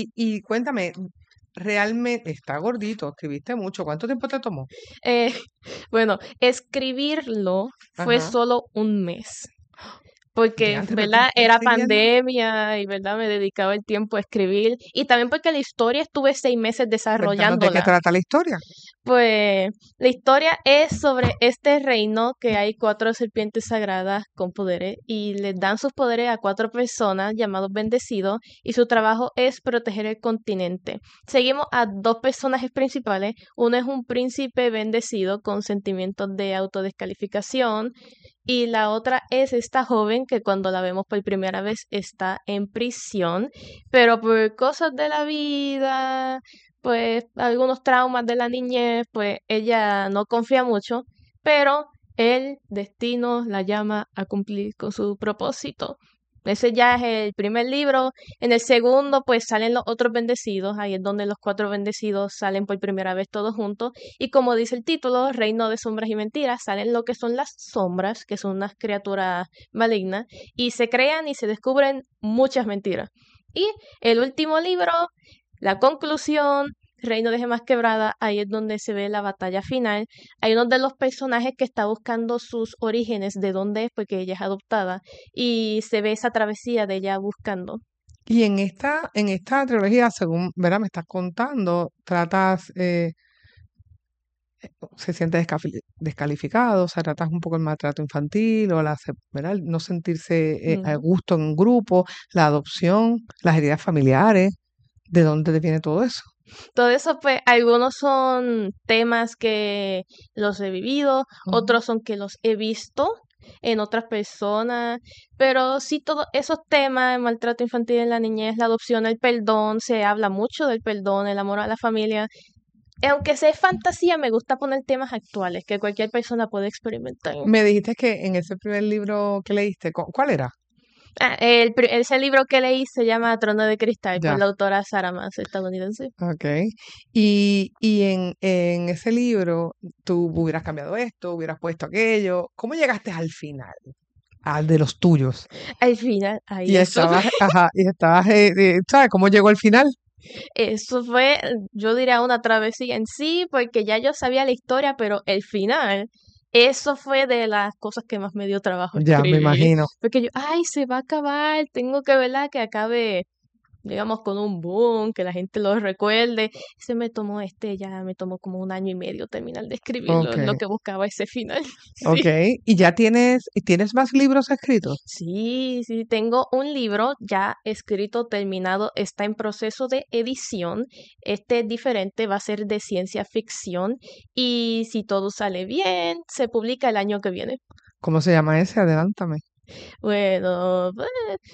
[SPEAKER 4] Y cuéntame, realmente está gordito, escribiste mucho. ¿Cuánto tiempo te tomó?
[SPEAKER 13] Eh, bueno, escribirlo fue
[SPEAKER 4] Ajá.
[SPEAKER 13] solo un mes. Porque,
[SPEAKER 4] Diantre, pero tú
[SPEAKER 13] ¿verdad? Era
[SPEAKER 4] escribiendo.
[SPEAKER 13] pandemia y, ¿verdad? Me dedicaba el tiempo a escribir. Y también porque la historia estuve 6 meses
[SPEAKER 4] Cuéntanos de qué
[SPEAKER 13] desarrollándola.
[SPEAKER 4] trata la historia.
[SPEAKER 13] Pues la historia es sobre este reino que hay 4 serpientes sagradas con poderes y les dan sus poderes a 4 personas llamados bendecidos y su trabajo es proteger el continente. Seguimos a 2 personajes principales. Uno es un príncipe bendecido con sentimientos de autodescalificación y la otra es esta joven que cuando la vemos por primera vez está en prisión, pero por cosas de la vida, pues algunos traumas de la niñez, pues ella no confía mucho, pero el destino la llama a cumplir con su propósito. Ese ya es el primer libro. En el segundo, pues salen los otros bendecidos. Ahí es donde los 4 bendecidos salen por primera vez todos juntos. Y como dice el título, Reino de Sombras y Mentiras, salen lo que son las sombras, que son unas criaturas malignas, y se crean y se descubren muchas mentiras. Y el último libro, la conclusión, Reino de Gemas Quebradas, ahí es donde se ve la batalla final. Hay uno de los personajes que está buscando sus orígenes, de dónde es, porque ella es adoptada, y se ve esa travesía de ella buscando.
[SPEAKER 4] Y en esta trilogía, según, ¿verdad? Me estás contando, tratas, se siente descalificado, o sea, tratas un poco el maltrato infantil o ¿verdad? El no sentirse a
[SPEAKER 13] Ujú.
[SPEAKER 4] gusto en un grupo, la adopción, las heridas familiares, ¿de dónde te viene todo eso?
[SPEAKER 13] Todo eso, pues, algunos son temas que los he vivido,
[SPEAKER 4] Ujú.
[SPEAKER 13] otros son que los he visto en otras personas, pero sí todos esos temas, el maltrato infantil en la niñez, la adopción, el perdón, se habla mucho del perdón, el amor a la familia. Aunque sea fantasía, me gusta poner temas actuales que cualquier persona puede experimentar.
[SPEAKER 4] Me dijiste que en ese primer libro que leíste, ¿cuál era?
[SPEAKER 13] Ese libro que leí se llama Trono de Cristal,
[SPEAKER 4] Ya.
[SPEAKER 13] por la autora Sarah Maas, estadounidense.
[SPEAKER 4] Ok. Y en ese libro, tú hubieras cambiado esto, hubieras puesto aquello. ¿Cómo llegaste al final? Al de los tuyos.
[SPEAKER 13] Al final, ahí
[SPEAKER 4] Y
[SPEAKER 13] eso.
[SPEAKER 4] estabas, ¿sabes cómo llegó al final?
[SPEAKER 13] Eso fue, yo diría, una travesía en sí, porque ya yo sabía la historia, pero el final, eso fue de las cosas que más me dio trabajo
[SPEAKER 4] Ya, me
[SPEAKER 13] escribir.
[SPEAKER 4] imagino.
[SPEAKER 13] Porque yo, ay, se va a acabar, tengo que verla que acabe, digamos, con un boom, que la gente lo recuerde. Ya me tomó como 1 año y medio terminar de escribirlo,
[SPEAKER 4] Ok,
[SPEAKER 13] lo que buscaba ese final.
[SPEAKER 4] ok.
[SPEAKER 13] Sí.
[SPEAKER 4] ¿Y ya tienes más libros escritos?
[SPEAKER 13] Sí, sí, tengo un libro ya escrito, terminado, está en proceso de edición. Este es diferente, va a ser de ciencia ficción y si todo sale bien, se publica el año que viene.
[SPEAKER 4] ¿Cómo se llama ese? Adelántame.
[SPEAKER 13] Bueno, pues,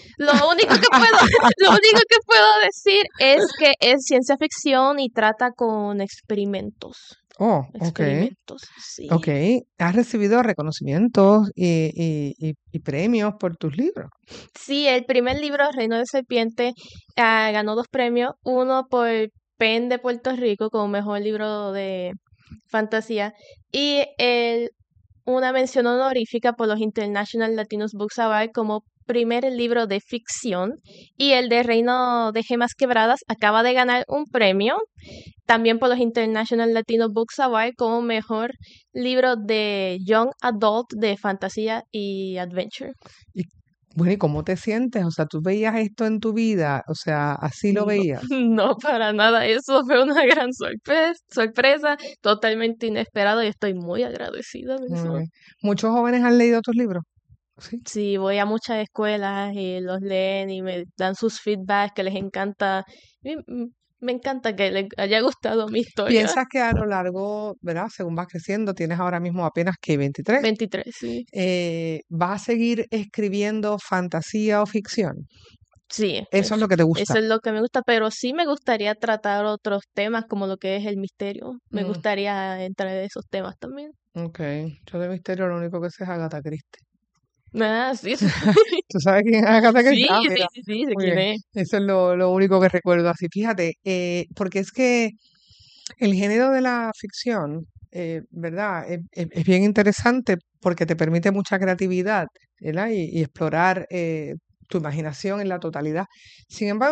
[SPEAKER 13] lo único que puedo decir es que es ciencia ficción y trata con experimentos.
[SPEAKER 4] Oh, ok.
[SPEAKER 13] experimentos. Sí.
[SPEAKER 4] Ok. ¿Has recibido reconocimientos y premios por tus libros?
[SPEAKER 13] Sí, el primer libro, Reino de Serpiente, ganó 2 premios, uno por PEN de Puerto Rico como mejor libro de fantasía y una mención honorífica por los International Latinos Books Award como primer libro de ficción, y el de Reino de Gemas Quebradas acaba de ganar un premio también por los International Latino Books Award como mejor libro de Young Adult de fantasía y adventure.
[SPEAKER 4] Y bueno, ¿y cómo te sientes? O sea, ¿tú veías esto en tu vida? O sea, ¿así lo veías?
[SPEAKER 13] No, para nada. Eso fue una gran sorpresa, totalmente inesperado, y estoy muy agradecida de eso.
[SPEAKER 4] ¿Muchos jóvenes han leído tus libros?
[SPEAKER 13] Sí, voy a muchas escuelas y los leen y me dan sus feedbacks que les encanta. Me encanta que les haya gustado mi historia.
[SPEAKER 4] ¿Piensas que a lo largo, ¿verdad? Según vas creciendo, tienes ahora mismo apenas que 23?
[SPEAKER 13] 23, sí.
[SPEAKER 4] ¿Vas a seguir escribiendo fantasía o ficción?
[SPEAKER 13] Sí.
[SPEAKER 4] Eso es lo que te gusta.
[SPEAKER 13] Eso es lo que me gusta, pero sí me gustaría tratar otros temas como lo que es el misterio. Me gustaría entrar en esos temas también.
[SPEAKER 4] Ok. Yo de misterio lo único que sé es Agatha Christie.
[SPEAKER 13] Ah, sí.
[SPEAKER 4] ¿Tú sabes quién es Agatha Christie?
[SPEAKER 13] Sí, sí, sé quién es.
[SPEAKER 4] Eso es lo único que recuerdo así. Fíjate, porque es que el género de la ficción, ¿verdad? Es bien interesante porque te permite mucha creatividad, ¿verdad? Y explorar tu imaginación en la totalidad. Sin embargo,